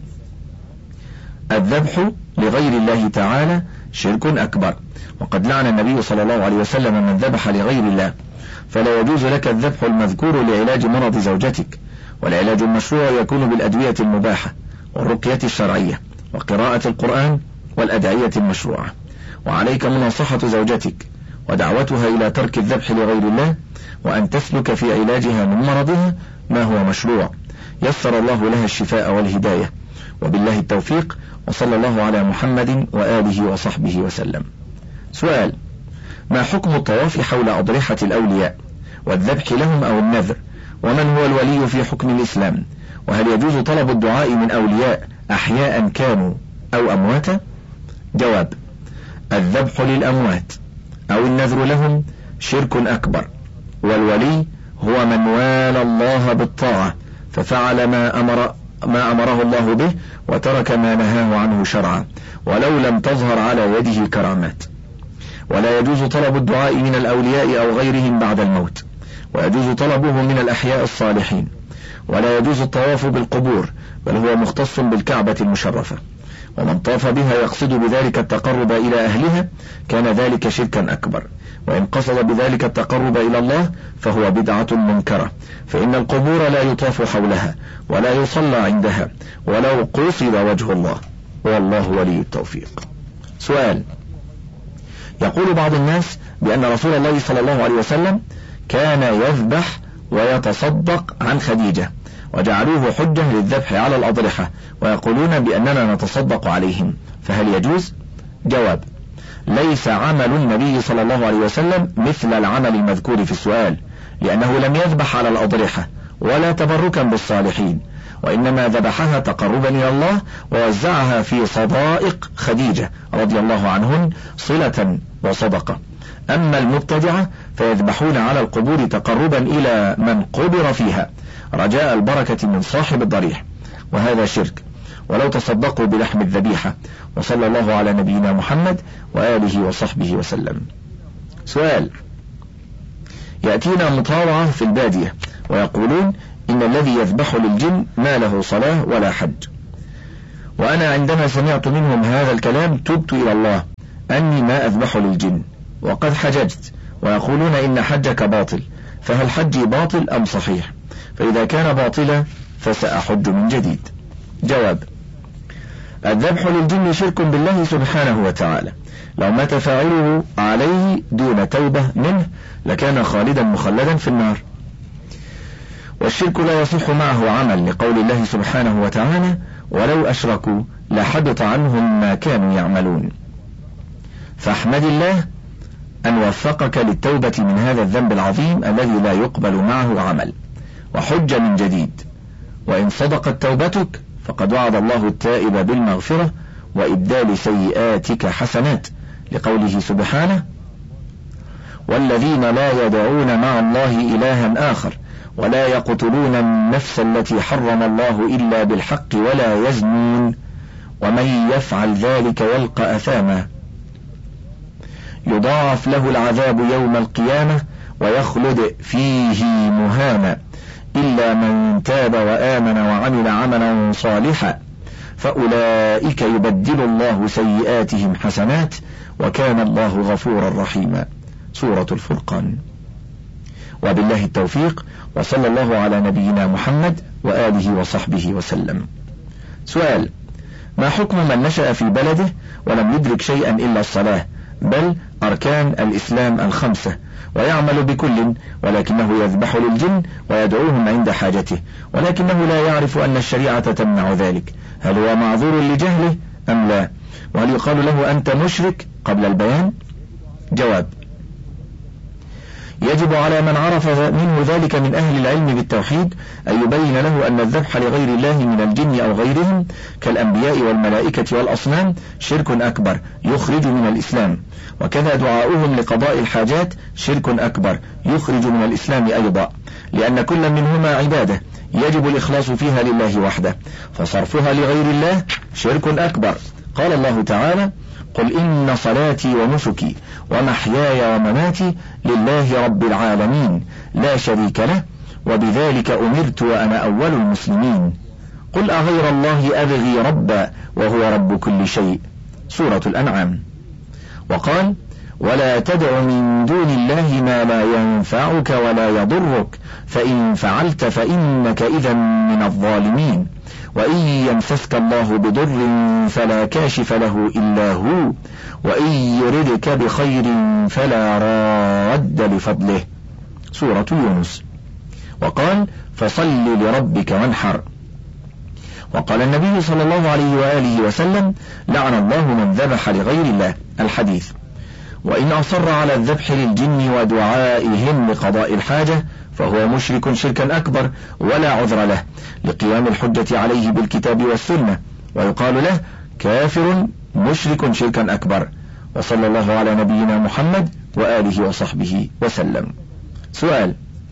الذبح لغير الله تعالى شرك أكبر، وقد لعن النبي صلى الله عليه وسلم من ذبح لغير الله، فلا يجوز لك الذبح المذكور لعلاج مرض زوجتك، والعلاج المشروع يكون بالأدوية المباحة والرقية الشرعية وقراءة القرآن والأدعية المشروعة. وعليك مناصحة زوجتك ودعوتها إلى ترك الذبح لغير الله، وأن تسلك في علاجها من مرضها ما هو مشروع، يسر الله لها الشفاء والهداية. وبالله التوفيق، وصلى الله على محمد وآله وصحبه وسلم. سؤال: ما حكم الطواف حول أضرحة الأولياء والذبح لهم أو النذر؟ ومن هو الولي في حكم الإسلام؟ وهل يجوز طلب الدعاء من أولياء أحياء كانوا أو أمواتا؟ جواب: الذبح للأموات أو النذر لهم شرك أكبر، والولي هو من والى الله بالطاعة ففعل ما أمر ما أمره الله به وترك ما نهاه عنه شرعا، ولو لم تظهر على يده كرامات. ولا يجوز طلب الدعاء من الأولياء أو غيرهم بعد الموت، ويجوز طلبه من الأحياء الصالحين. ولا يجوز الطواف بالقبور، بل هو مختص بالكعبة المشرفة، ومن طاف بها يقصد بذلك التقرب إلى أهلها كان ذلك شركا أكبر، وإن قصد بذلك التقرب إلى الله فهو بدعة منكرة، فإن القبور لا يطاف حولها ولا يصلى عندها ولو قصد وجه الله، والله ولي التوفيق. سؤال: يقول بعض الناس بأن رسول الله صلى الله عليه وسلم كان يذبح ويتصدق عن خديجة، وجعلوه حجة للذبح على الأضرحة، ويقولون بأننا نتصدق عليهم، فهل يجوز؟ جواب: ليس عمل النبي صلى الله عليه وسلم مثل العمل المذكور في السؤال، لأنه لم يذبح على الأضرحة ولا تبركا بالصالحين، وإنما ذبحها تقربا إلى الله ووزعها في صدائق خديجة رضي الله عنهن صلة وصدقة. أما المبتدعة فيذبحون على القبور تقربا إلى من قبر فيها رجاء البركة من صاحب الضريح، وهذا شرك، ولو تصدقوا بلحم الذبيحة. وصلى الله على نبينا محمد وآله وصحبه وسلم. سؤال: يأتينا مطاوعة في البادية ويقولون إن الذي يذبح للجن ما له صلاة ولا حج، وأنا عندما سمعت منهم هذا الكلام تبت إلى الله أني ما أذبح للجن وقد حججت، ويقولون إن حجك باطل، فهل حجي باطل أم صحيح؟ فإذا كان باطلا فسأحج من جديد. جواب: الذبح للجن شرك بالله سبحانه وتعالى، لو مات فاعله عليه دون توبة منه لكان خالدا مخلدا في النار، والشرك لا يصح معه عمل، لقول الله سبحانه وتعالى: ولو أشركوا لحبط عنهم ما كانوا يعملون. فاحمد الله أن وفقك للتوبة من هذا الذنب العظيم الذي لا يقبل معه عمل، وحج من جديد، وإن صدقت توبتك فقد وعد الله التائب بالمغفرة وإبدال سيئاتك حسنات، لقوله سبحانه: والذين لا يدعون مع الله إلها آخر ولا يقتلون النفس التي حرم الله إلا بالحق ولا يزنون ومن يفعل ذلك يلقى أثاما يضاعف له العذاب يوم القيامة ويخلد فيه مهانا إلا من تاب وآمن وعمل عملا صالحا فأولئك يبدل الله سيئاتهم حسنات وكان الله غفورا رحيما. سورة الفرقان. وبالله التوفيق، وصلى الله على نبينا محمد وآله وصحبه وسلم. سؤال: ما حكم من نشأ في بلده ولم يدرك شيئا إلا الصلاة بل أركان الإسلام الخمسة، ويعمل بكل، ولكنه يذبح للجن ويدعوهم عند حاجته، ولكنه لا يعرف أن الشريعة تمنع ذلك، هل هو معذور لجهله أم لا؟ وهل يقال له أنت مشرك قبل البيان؟ جواب: يجب على من عرف منه ذلك من أهل العلم بالتوحيد أن يبين له أن الذبح لغير الله من الجن أو غيرهم كالأنبياء والملائكة والأصنام شرك أكبر يخرج من الإسلام، وكذا دعاؤهم لقضاء الحاجات شرك أكبر يخرج من الإسلام أيضا، لأن كل منهما عبادة يجب الإخلاص فيها لله وحده، فصرفها لغير الله شرك أكبر. قال الله تعالى: قل إن صلاتي ونسكي ومحياي ومماتي لله رب العالمين لا شريك له وبذلك أمرت وأنا أول المسلمين. قل أغير الله أبغي ربا وهو رب كل شيء. سورة الأنعام. وقال: ولا تدع من دون الله ما لا ينفعك ولا يضرك فإن فعلت فإنك إذا من الظالمين. وإن يمسسك الله بضر فلا كاشف له إلا هو وإن يردك بخير فلا راد لفضله. سورة يونس. وقال: فصل لربك وانحر. وقال النبي صلى الله عليه وآله وسلم: لعن الله من ذبح لغير الله. الحديث. وإن أصر على الذبح للجن ودعائهم لقضاء الحاجة فهو مشرك شركا أكبر ولا عذر له، لقيام الحجة عليه بالكتاب والسنة، ويقال له كافر مشرك شركا أكبر. وصلى الله على نبينا محمد وآله وصحبه وسلم. سؤال: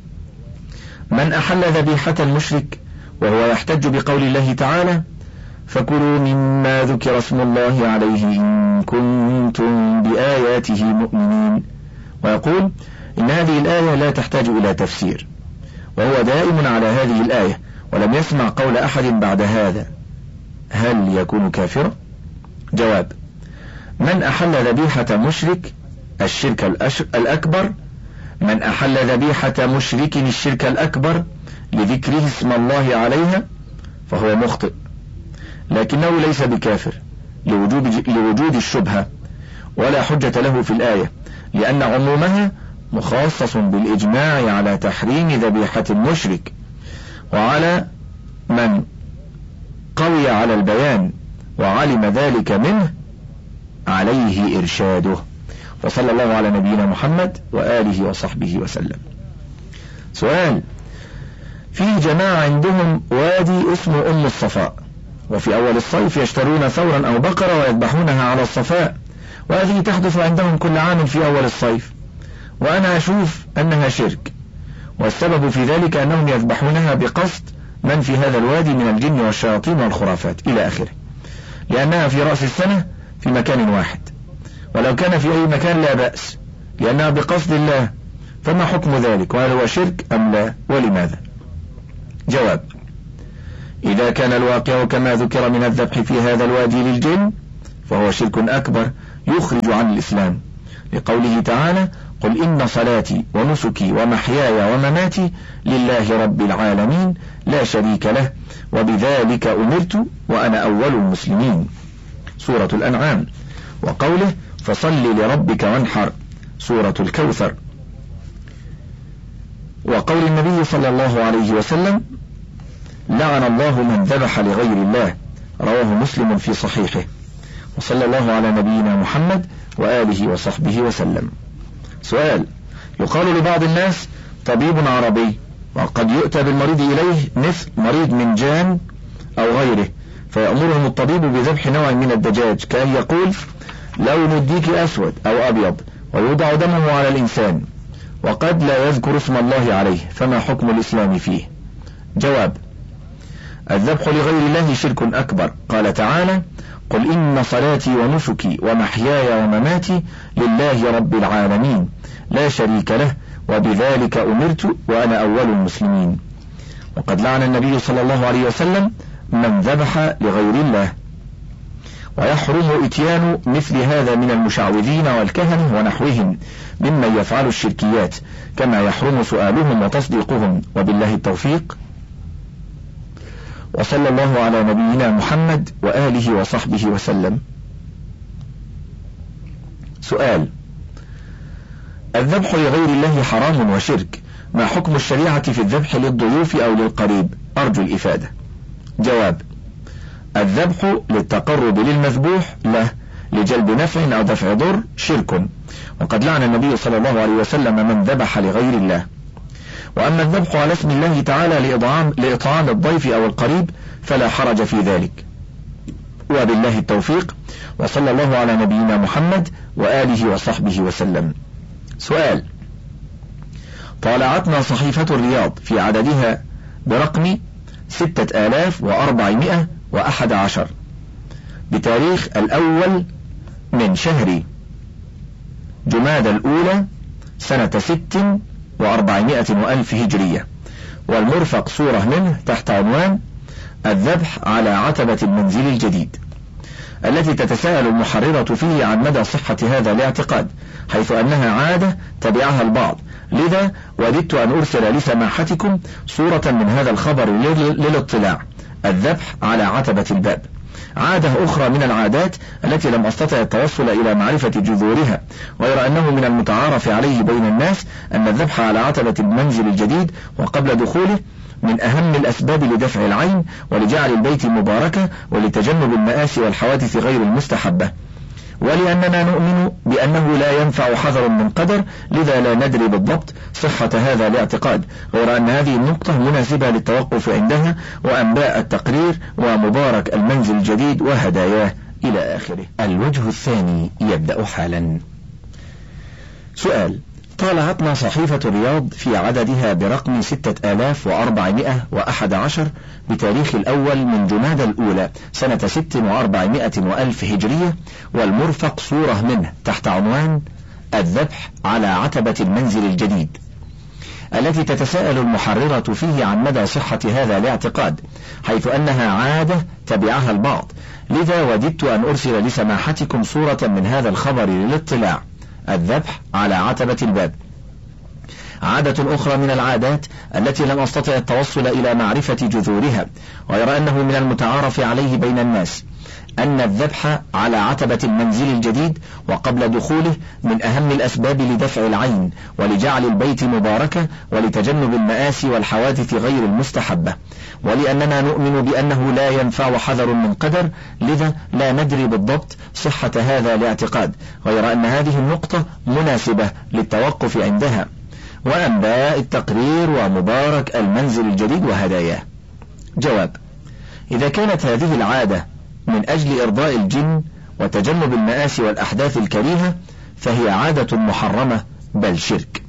من أحل ذبيحة المشرك وهو يحتج بقول الله تعالى: فكلوا مما ذكر اسم الله عليه إن كنتم بآياته مؤمنين، ويقول إن هذه الآية لا تحتاج إلى تفسير، وهو دائم على هذه الآية ولم يسمع قول أحد بعد هذا، هل يكون كافرا؟ جواب: من أحل ذبيحة مشرك الشرك الأكبر من أحل ذبيحة مشرك الشرك الأكبر لذكره اسم الله عليها فهو مخطئ، لكنه ليس بكافر لوجود, لوجود الشبهة، ولا حجة له في الآية، لأن عمومها مخصص بالإجماع على تحريم ذبيحة المشرك، وعلى من قوي على البيان وعلم ذلك منه عليه إرشاده. وصلى الله على نبينا محمد وآله وصحبه وسلم. سؤال: في جماعة عندهم وادي اسمه أم الصفاء، وفي أول الصيف يشترون ثورا أو بقرة ويذبحونها على الصفاء، وهذه تحدث عندهم كل عام في أول الصيف، وأنا أشوف أنها شرك، والسبب في ذلك أنهم يذبحونها بقصد من في هذا الوادي من الجن والشياطين والخرافات إلى آخره، لأنها في رأس السنة في مكان واحد، ولو كان في أي مكان لا بأس لأنها بقصد الله، فما حكم ذلك؟ وهل هو شرك أم لا؟ ولماذا؟ جواب: إذا كان الواقع كما ذكر من الذبح في هذا الوادي للجن فهو شرك أكبر يخرج عن الإسلام، لقوله تعالى: قل إن صلاتي ونسكي ومحياي ومماتي لله رب العالمين لا شريك له وبذلك أمرت وأنا أول المسلمين، سورة الأنعام. وقوله: فصل لربك وانحر، سورة الكوثر. وقول النبي صلى الله عليه وسلم: لعن الله من ذبح لغير الله، رواه مسلم في صحيحه. وصلى الله على نبينا محمد وآله وصحبه وسلم. سؤال: يقال لبعض الناس طبيب عربي، وقد يؤتى بالمريض إليه مثل مريض من جان أو غيره، فيأمرهم الطبيب بذبح نوع من الدجاج، كأن يقول: لون الديك أسود أو أبيض، ويوضع دمه على الإنسان، وقد لا يذكر اسم الله عليه، فما حكم الإسلام فيه؟ جواب: الذبح لغير الله شرك أكبر. قال تعالى: قل إن صلاتي ونسكي ومحياي ومماتي لله رب العالمين لا شريك له وبذلك أمرت وأنا أول المسلمين. وقد لعن النبي صلى الله عليه وسلم من ذبح لغير الله. ويحرم إتيان مثل هذا من المشعوذين والكهنة ونحوهم ممن يفعل الشركيات، كما يحرم سؤالهم وتصديقهم، وبالله التوفيق. وصلى الله على نبينا محمد وآله وصحبه وسلم. سؤال: الذبح لغير الله حرام وشرك، ما حكم الشريعة في الذبح للضيوف أو للقريب؟ أرجو الإفادة. جواب: الذبح للتقرب للمذبوح له لجلب نفع أو دفع ضر شرك، وقد لعن النبي صلى الله عليه وسلم من ذبح لغير الله. وأما الذبح على اسم الله تعالى لإطعام, لإطعام الضيف أو القريب فلا حرج في ذلك، وبالله التوفيق. وصلى الله على نبينا محمد وآله وصحبه وسلم. سؤال: طالعتنا صحيفة الرياض في عددها برقم ستة آلاف وأربعمائة وأحد عشر بتاريخ الأول من شهر جمادى الأولى سنة ست وأربعمائة وألف هجرية، والمرفق صورة منه تحت عنوان الذبح على عتبة المنزل الجديد، التي تتساءل المحررة فيه عن مدى صحة هذا الاعتقاد، حيث أنها عادة تبعها البعض، لذا وددت أن أرسل لسماحتكم صورة من هذا الخبر للاطلاع. الذبح على عتبة الباب عادة أخرى من العادات التي لم أستطع التوصل إلى معرفة جذورها، غير أنه من المتعارف عليه بين الناس أن الذبح على عتبة المنزل الجديد وقبل دخوله من أهم الأسباب لدفع العين ولجعل البيت مباركة ولتجنب المآسي والحوادث غير المستحبة، ولأننا نؤمن بأنه لا ينفع حذر من قدر، لذا لا ندري بالضبط صحة هذا الاعتقاد، غير أن هذه النقطة مناسبة للتوقف عندها وأنباء التقرير ومبارك المنزل الجديد وهداياه إلى آخره. الوجه الثاني يبدأ حالا. سؤال: طالعتنا صحيفة الرياض في عددها برقم ستة آلاف وأربعمائة وأحد عشر بتاريخ الأول من جمادى الأولى سنة ست وأربعمائة وألف هجرية، والمرفق صورة منه تحت عنوان الذبح على عتبة المنزل الجديد، التي تتساءل المحررة فيه عن مدى صحة هذا الاعتقاد، حيث أنها عادة تبعها البعض، لذا وددت أن أرسل لسماحتكم صورة من هذا الخبر للاطلاع. الذبح على عتبة الباب عادة أخرى من العادات التي لم أستطع التوصل إلى معرفة جذورها، غير أنه من المتعارف عليه بين الناس أن الذبح على عتبة المنزل الجديد وقبل دخوله من أهم الأسباب لدفع العين ولجعل البيت مباركة ولتجنب المآسي والحوادث غير المستحبة، ولأننا نؤمن بأنه لا ينفع حذر من قدر، لذا لا ندري بالضبط صحة هذا الاعتقاد، غير أن هذه النقطة مناسبة للتوقف عندها وأنباء التقرير ومبارك المنزل الجديد وهداياه. جواب: إذا كانت هذه العادة من أجل إرضاء الجن وتجنب المآسي والأحداث الكريهة فهي عادة محرمة بل شرك،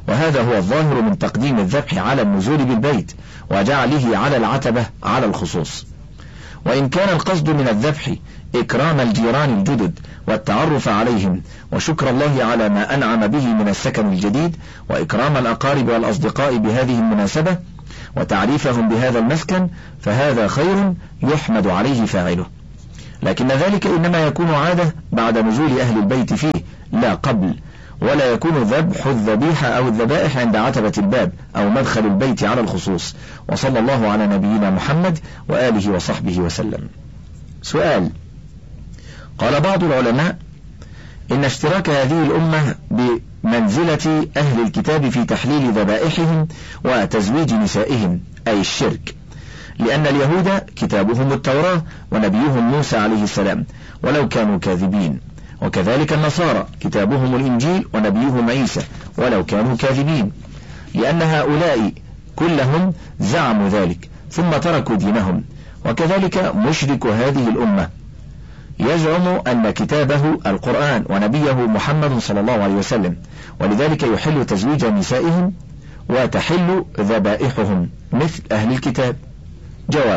وهذا هو الظاهر من تقديم الذبح على النزول بالبيت وجعله على العتبة على الخصوص. وإن كان القصد من الذبح إكرام الجيران الجدد والتعرف عليهم وشكر الله على ما أنعم به من السكن الجديد وإكرام الأقارب والأصدقاء بهذه المناسبة وتعريفهم بهذا المسكن، فهذا خير يحمد عليه فاعله، لكن ذلك إنما يكون عادة بعد نزول أهل البيت فيه لا قبل، ولا يكون ذبح الذبيحة أو الذبائح عند عتبة الباب أو مدخل البيت على الخصوص. وصلى الله على نبينا محمد وآله وصحبه وسلم. سؤال: قال بعض العلماء إن اشتراك هذه الأمة بمنزلة أهل الكتاب في تحليل ذبائحهم وتزويج نسائهم أي الشرك، لأن اليهود كتابهم التوراة ونبيهم موسى عليه السلام ولو كانوا كاذبين، وكذلك النصارى كتابهم الإنجيل ونبيهم عيسى ولو كانوا كاذبين، لأن هؤلاء كلهم زعموا ذلك ثم تركوا دينهم. وكذلك مشرك هذه الأمة يزعم أن كتابه القرآن ونبيه محمد صلى الله عليه وسلم، ولذلك يحل تزويج نسائهم وتحل ذبائحهم مثل أهل الكتاب. جواب: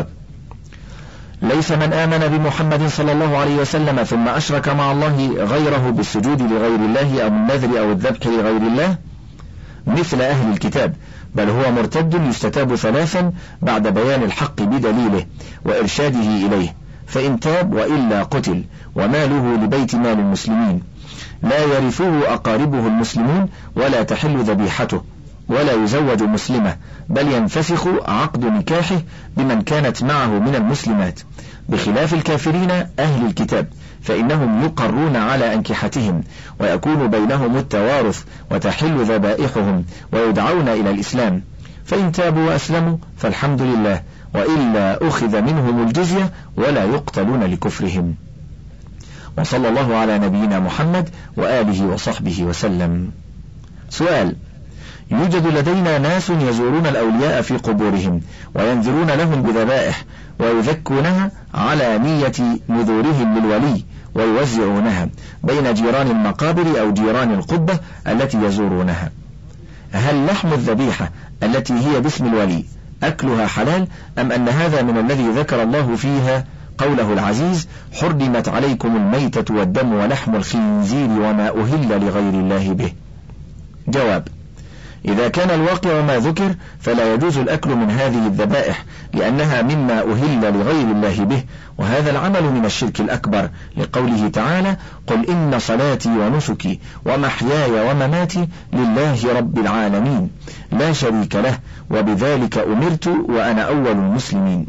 ليس من آمن بمحمد صلى الله عليه وسلم ثم أشرك مع الله غيره بالسجود لغير الله أو النذر أو الذبح لغير الله مثل أهل الكتاب، بل هو مرتد يستتاب ثلاثا بعد بيان الحق بدليله وإرشاده إليه، فإن تاب وإلا قتل وماله لبيت مال المسلمين، لا يرثه أقاربه المسلمون ولا تحل ذبيحته ولا يزوج مسلمة، بل ينفسخ عقد نكاحه بمن كانت معه من المسلمات، بخلاف الكافرين أهل الكتاب فإنهم يقرون على أنكحتهم ويكون بينهم التوارث وتحل ذبائحهم ويدعون إلى الإسلام، فإن تابوا وأسلموا فالحمد لله، وإلا أخذ منهم الجزية ولا يقتلون لكفرهم. وصلى الله على نبينا محمد وآله وصحبه وسلم. سؤال: يوجد لدينا ناس يزورون الأولياء في قبورهم وينذرون لهم بذبائح ويذكونها على نية نذورهم للولي ويوزعونها بين جيران المقابر أو جيران القبة التي يزورونها، هل لحم الذبيحة التي هي باسم الولي أكلها حلال، أم أن هذا من الذي ذكر الله فيها قوله العزيز: حرمت عليكم الميتة والدم ولحم الخنزير وما أهل لغير الله به؟ جواب: إذا كان الواقع ما ذكر فلا يجوز الأكل من هذه الذبائح لأنها مما أهل لغير الله به، وهذا العمل من الشرك الأكبر، لقوله تعالى: قل إن صلاتي ونسكي ومحياي ومماتي لله رب العالمين لا شريك له وبذلك أمرت وأنا أول المسلمين.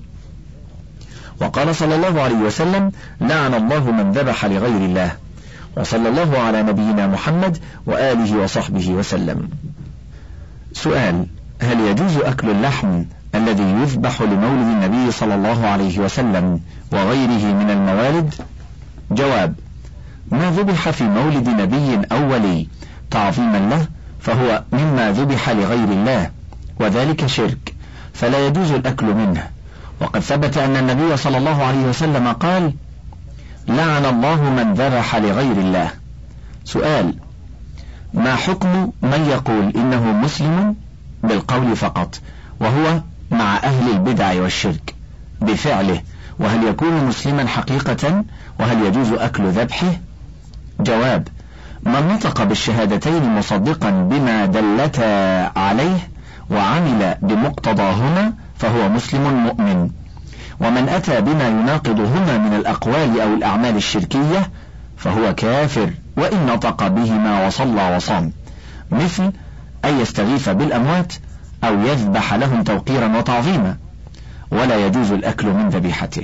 وقال صلى الله عليه وسلم: لعن الله من ذبح لغير الله. وصلى الله على نبينا محمد وآله وصحبه وسلم. سؤال: هل يجوز أكل اللحم الذي يذبح لمولد النبي صلى الله عليه وسلم وغيره من الموالد؟ جواب: ما ذبح في مولد نبي أو ولي تعظيما له فهو مما ذبح لغير الله، وذلك شرك، فلا يجوز الأكل منه. وقد ثبت أن النبي صلى الله عليه وسلم قال: لعن الله من ذبح لغير الله. سؤال: ما حكم من يقول إنه مسلم بالقول فقط وهو مع أهل البدع والشرك بفعله، وهل يكون مسلما حقيقة، وهل يجوز أكل ذبحه؟ جواب: من نطق بالشهادتين مصدقا بما دلتا عليه وعمل بمقتضاهما فهو مسلم مؤمن، ومن أتى بما يناقضهما من الأقوال أو الأعمال الشركية فهو كافر وإن نطق بهما وصلى وصام، مثل أن يستغيث بالأموات أو يذبح لهم توقيرا وتعظيما، ولا يجوز الأكل من ذبيحته.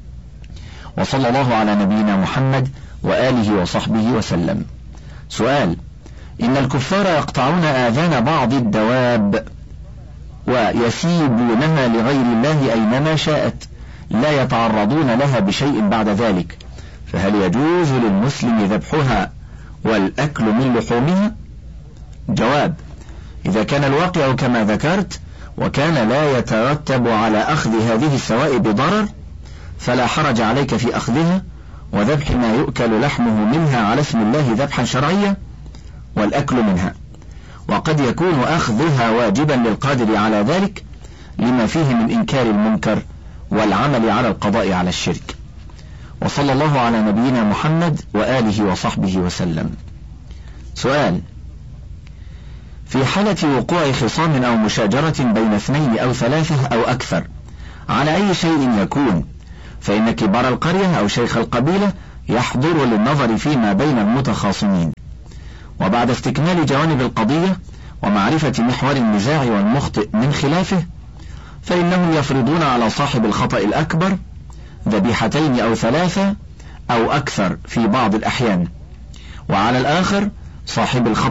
وصلى الله على نبينا محمد وآله وصحبه وسلم. سؤال: إن الكفار يقطعون آذان بعض الدواب ويسيبونها لغير الله أينما شاءت، لا يتعرضون لها بشيء بعد ذلك، فهل يجوز للمسلم ذبحها والأكل من لحومها؟ جواب: إذا كان الواقع كما ذكرت وكان لا يترتب على أخذ هذه السوائب ضرر فلا حرج عليك في أخذها وذبح ما يؤكل لحمه منها على اسم الله ذبحا شرعيا والأكل منها. وقد يكون أخذها واجبا للقادر على ذلك لما فيه من إنكار المنكر والعمل على القضاء على الشرك. وصلى الله على نبينا محمد وآله وصحبه وسلم. سؤال: في حالة وقوع خصام أو مشاجرة بين اثنين أو ثلاثة أو أكثر على أي شيء يكون، فإن كبار القرية أو شيخ القبيلة يحضر للنظر فيما بين المتخاصمين، وبعد استكمال جوانب القضية ومعرفة محور النزاع والمخطئ من خلافه، فإنهم يفرضون على صاحب الخطأ الأكبر ذبيحتين أو ثلاثة أو أكثر في بعض الأحيان، وعلى الآخر صاحب الخطأ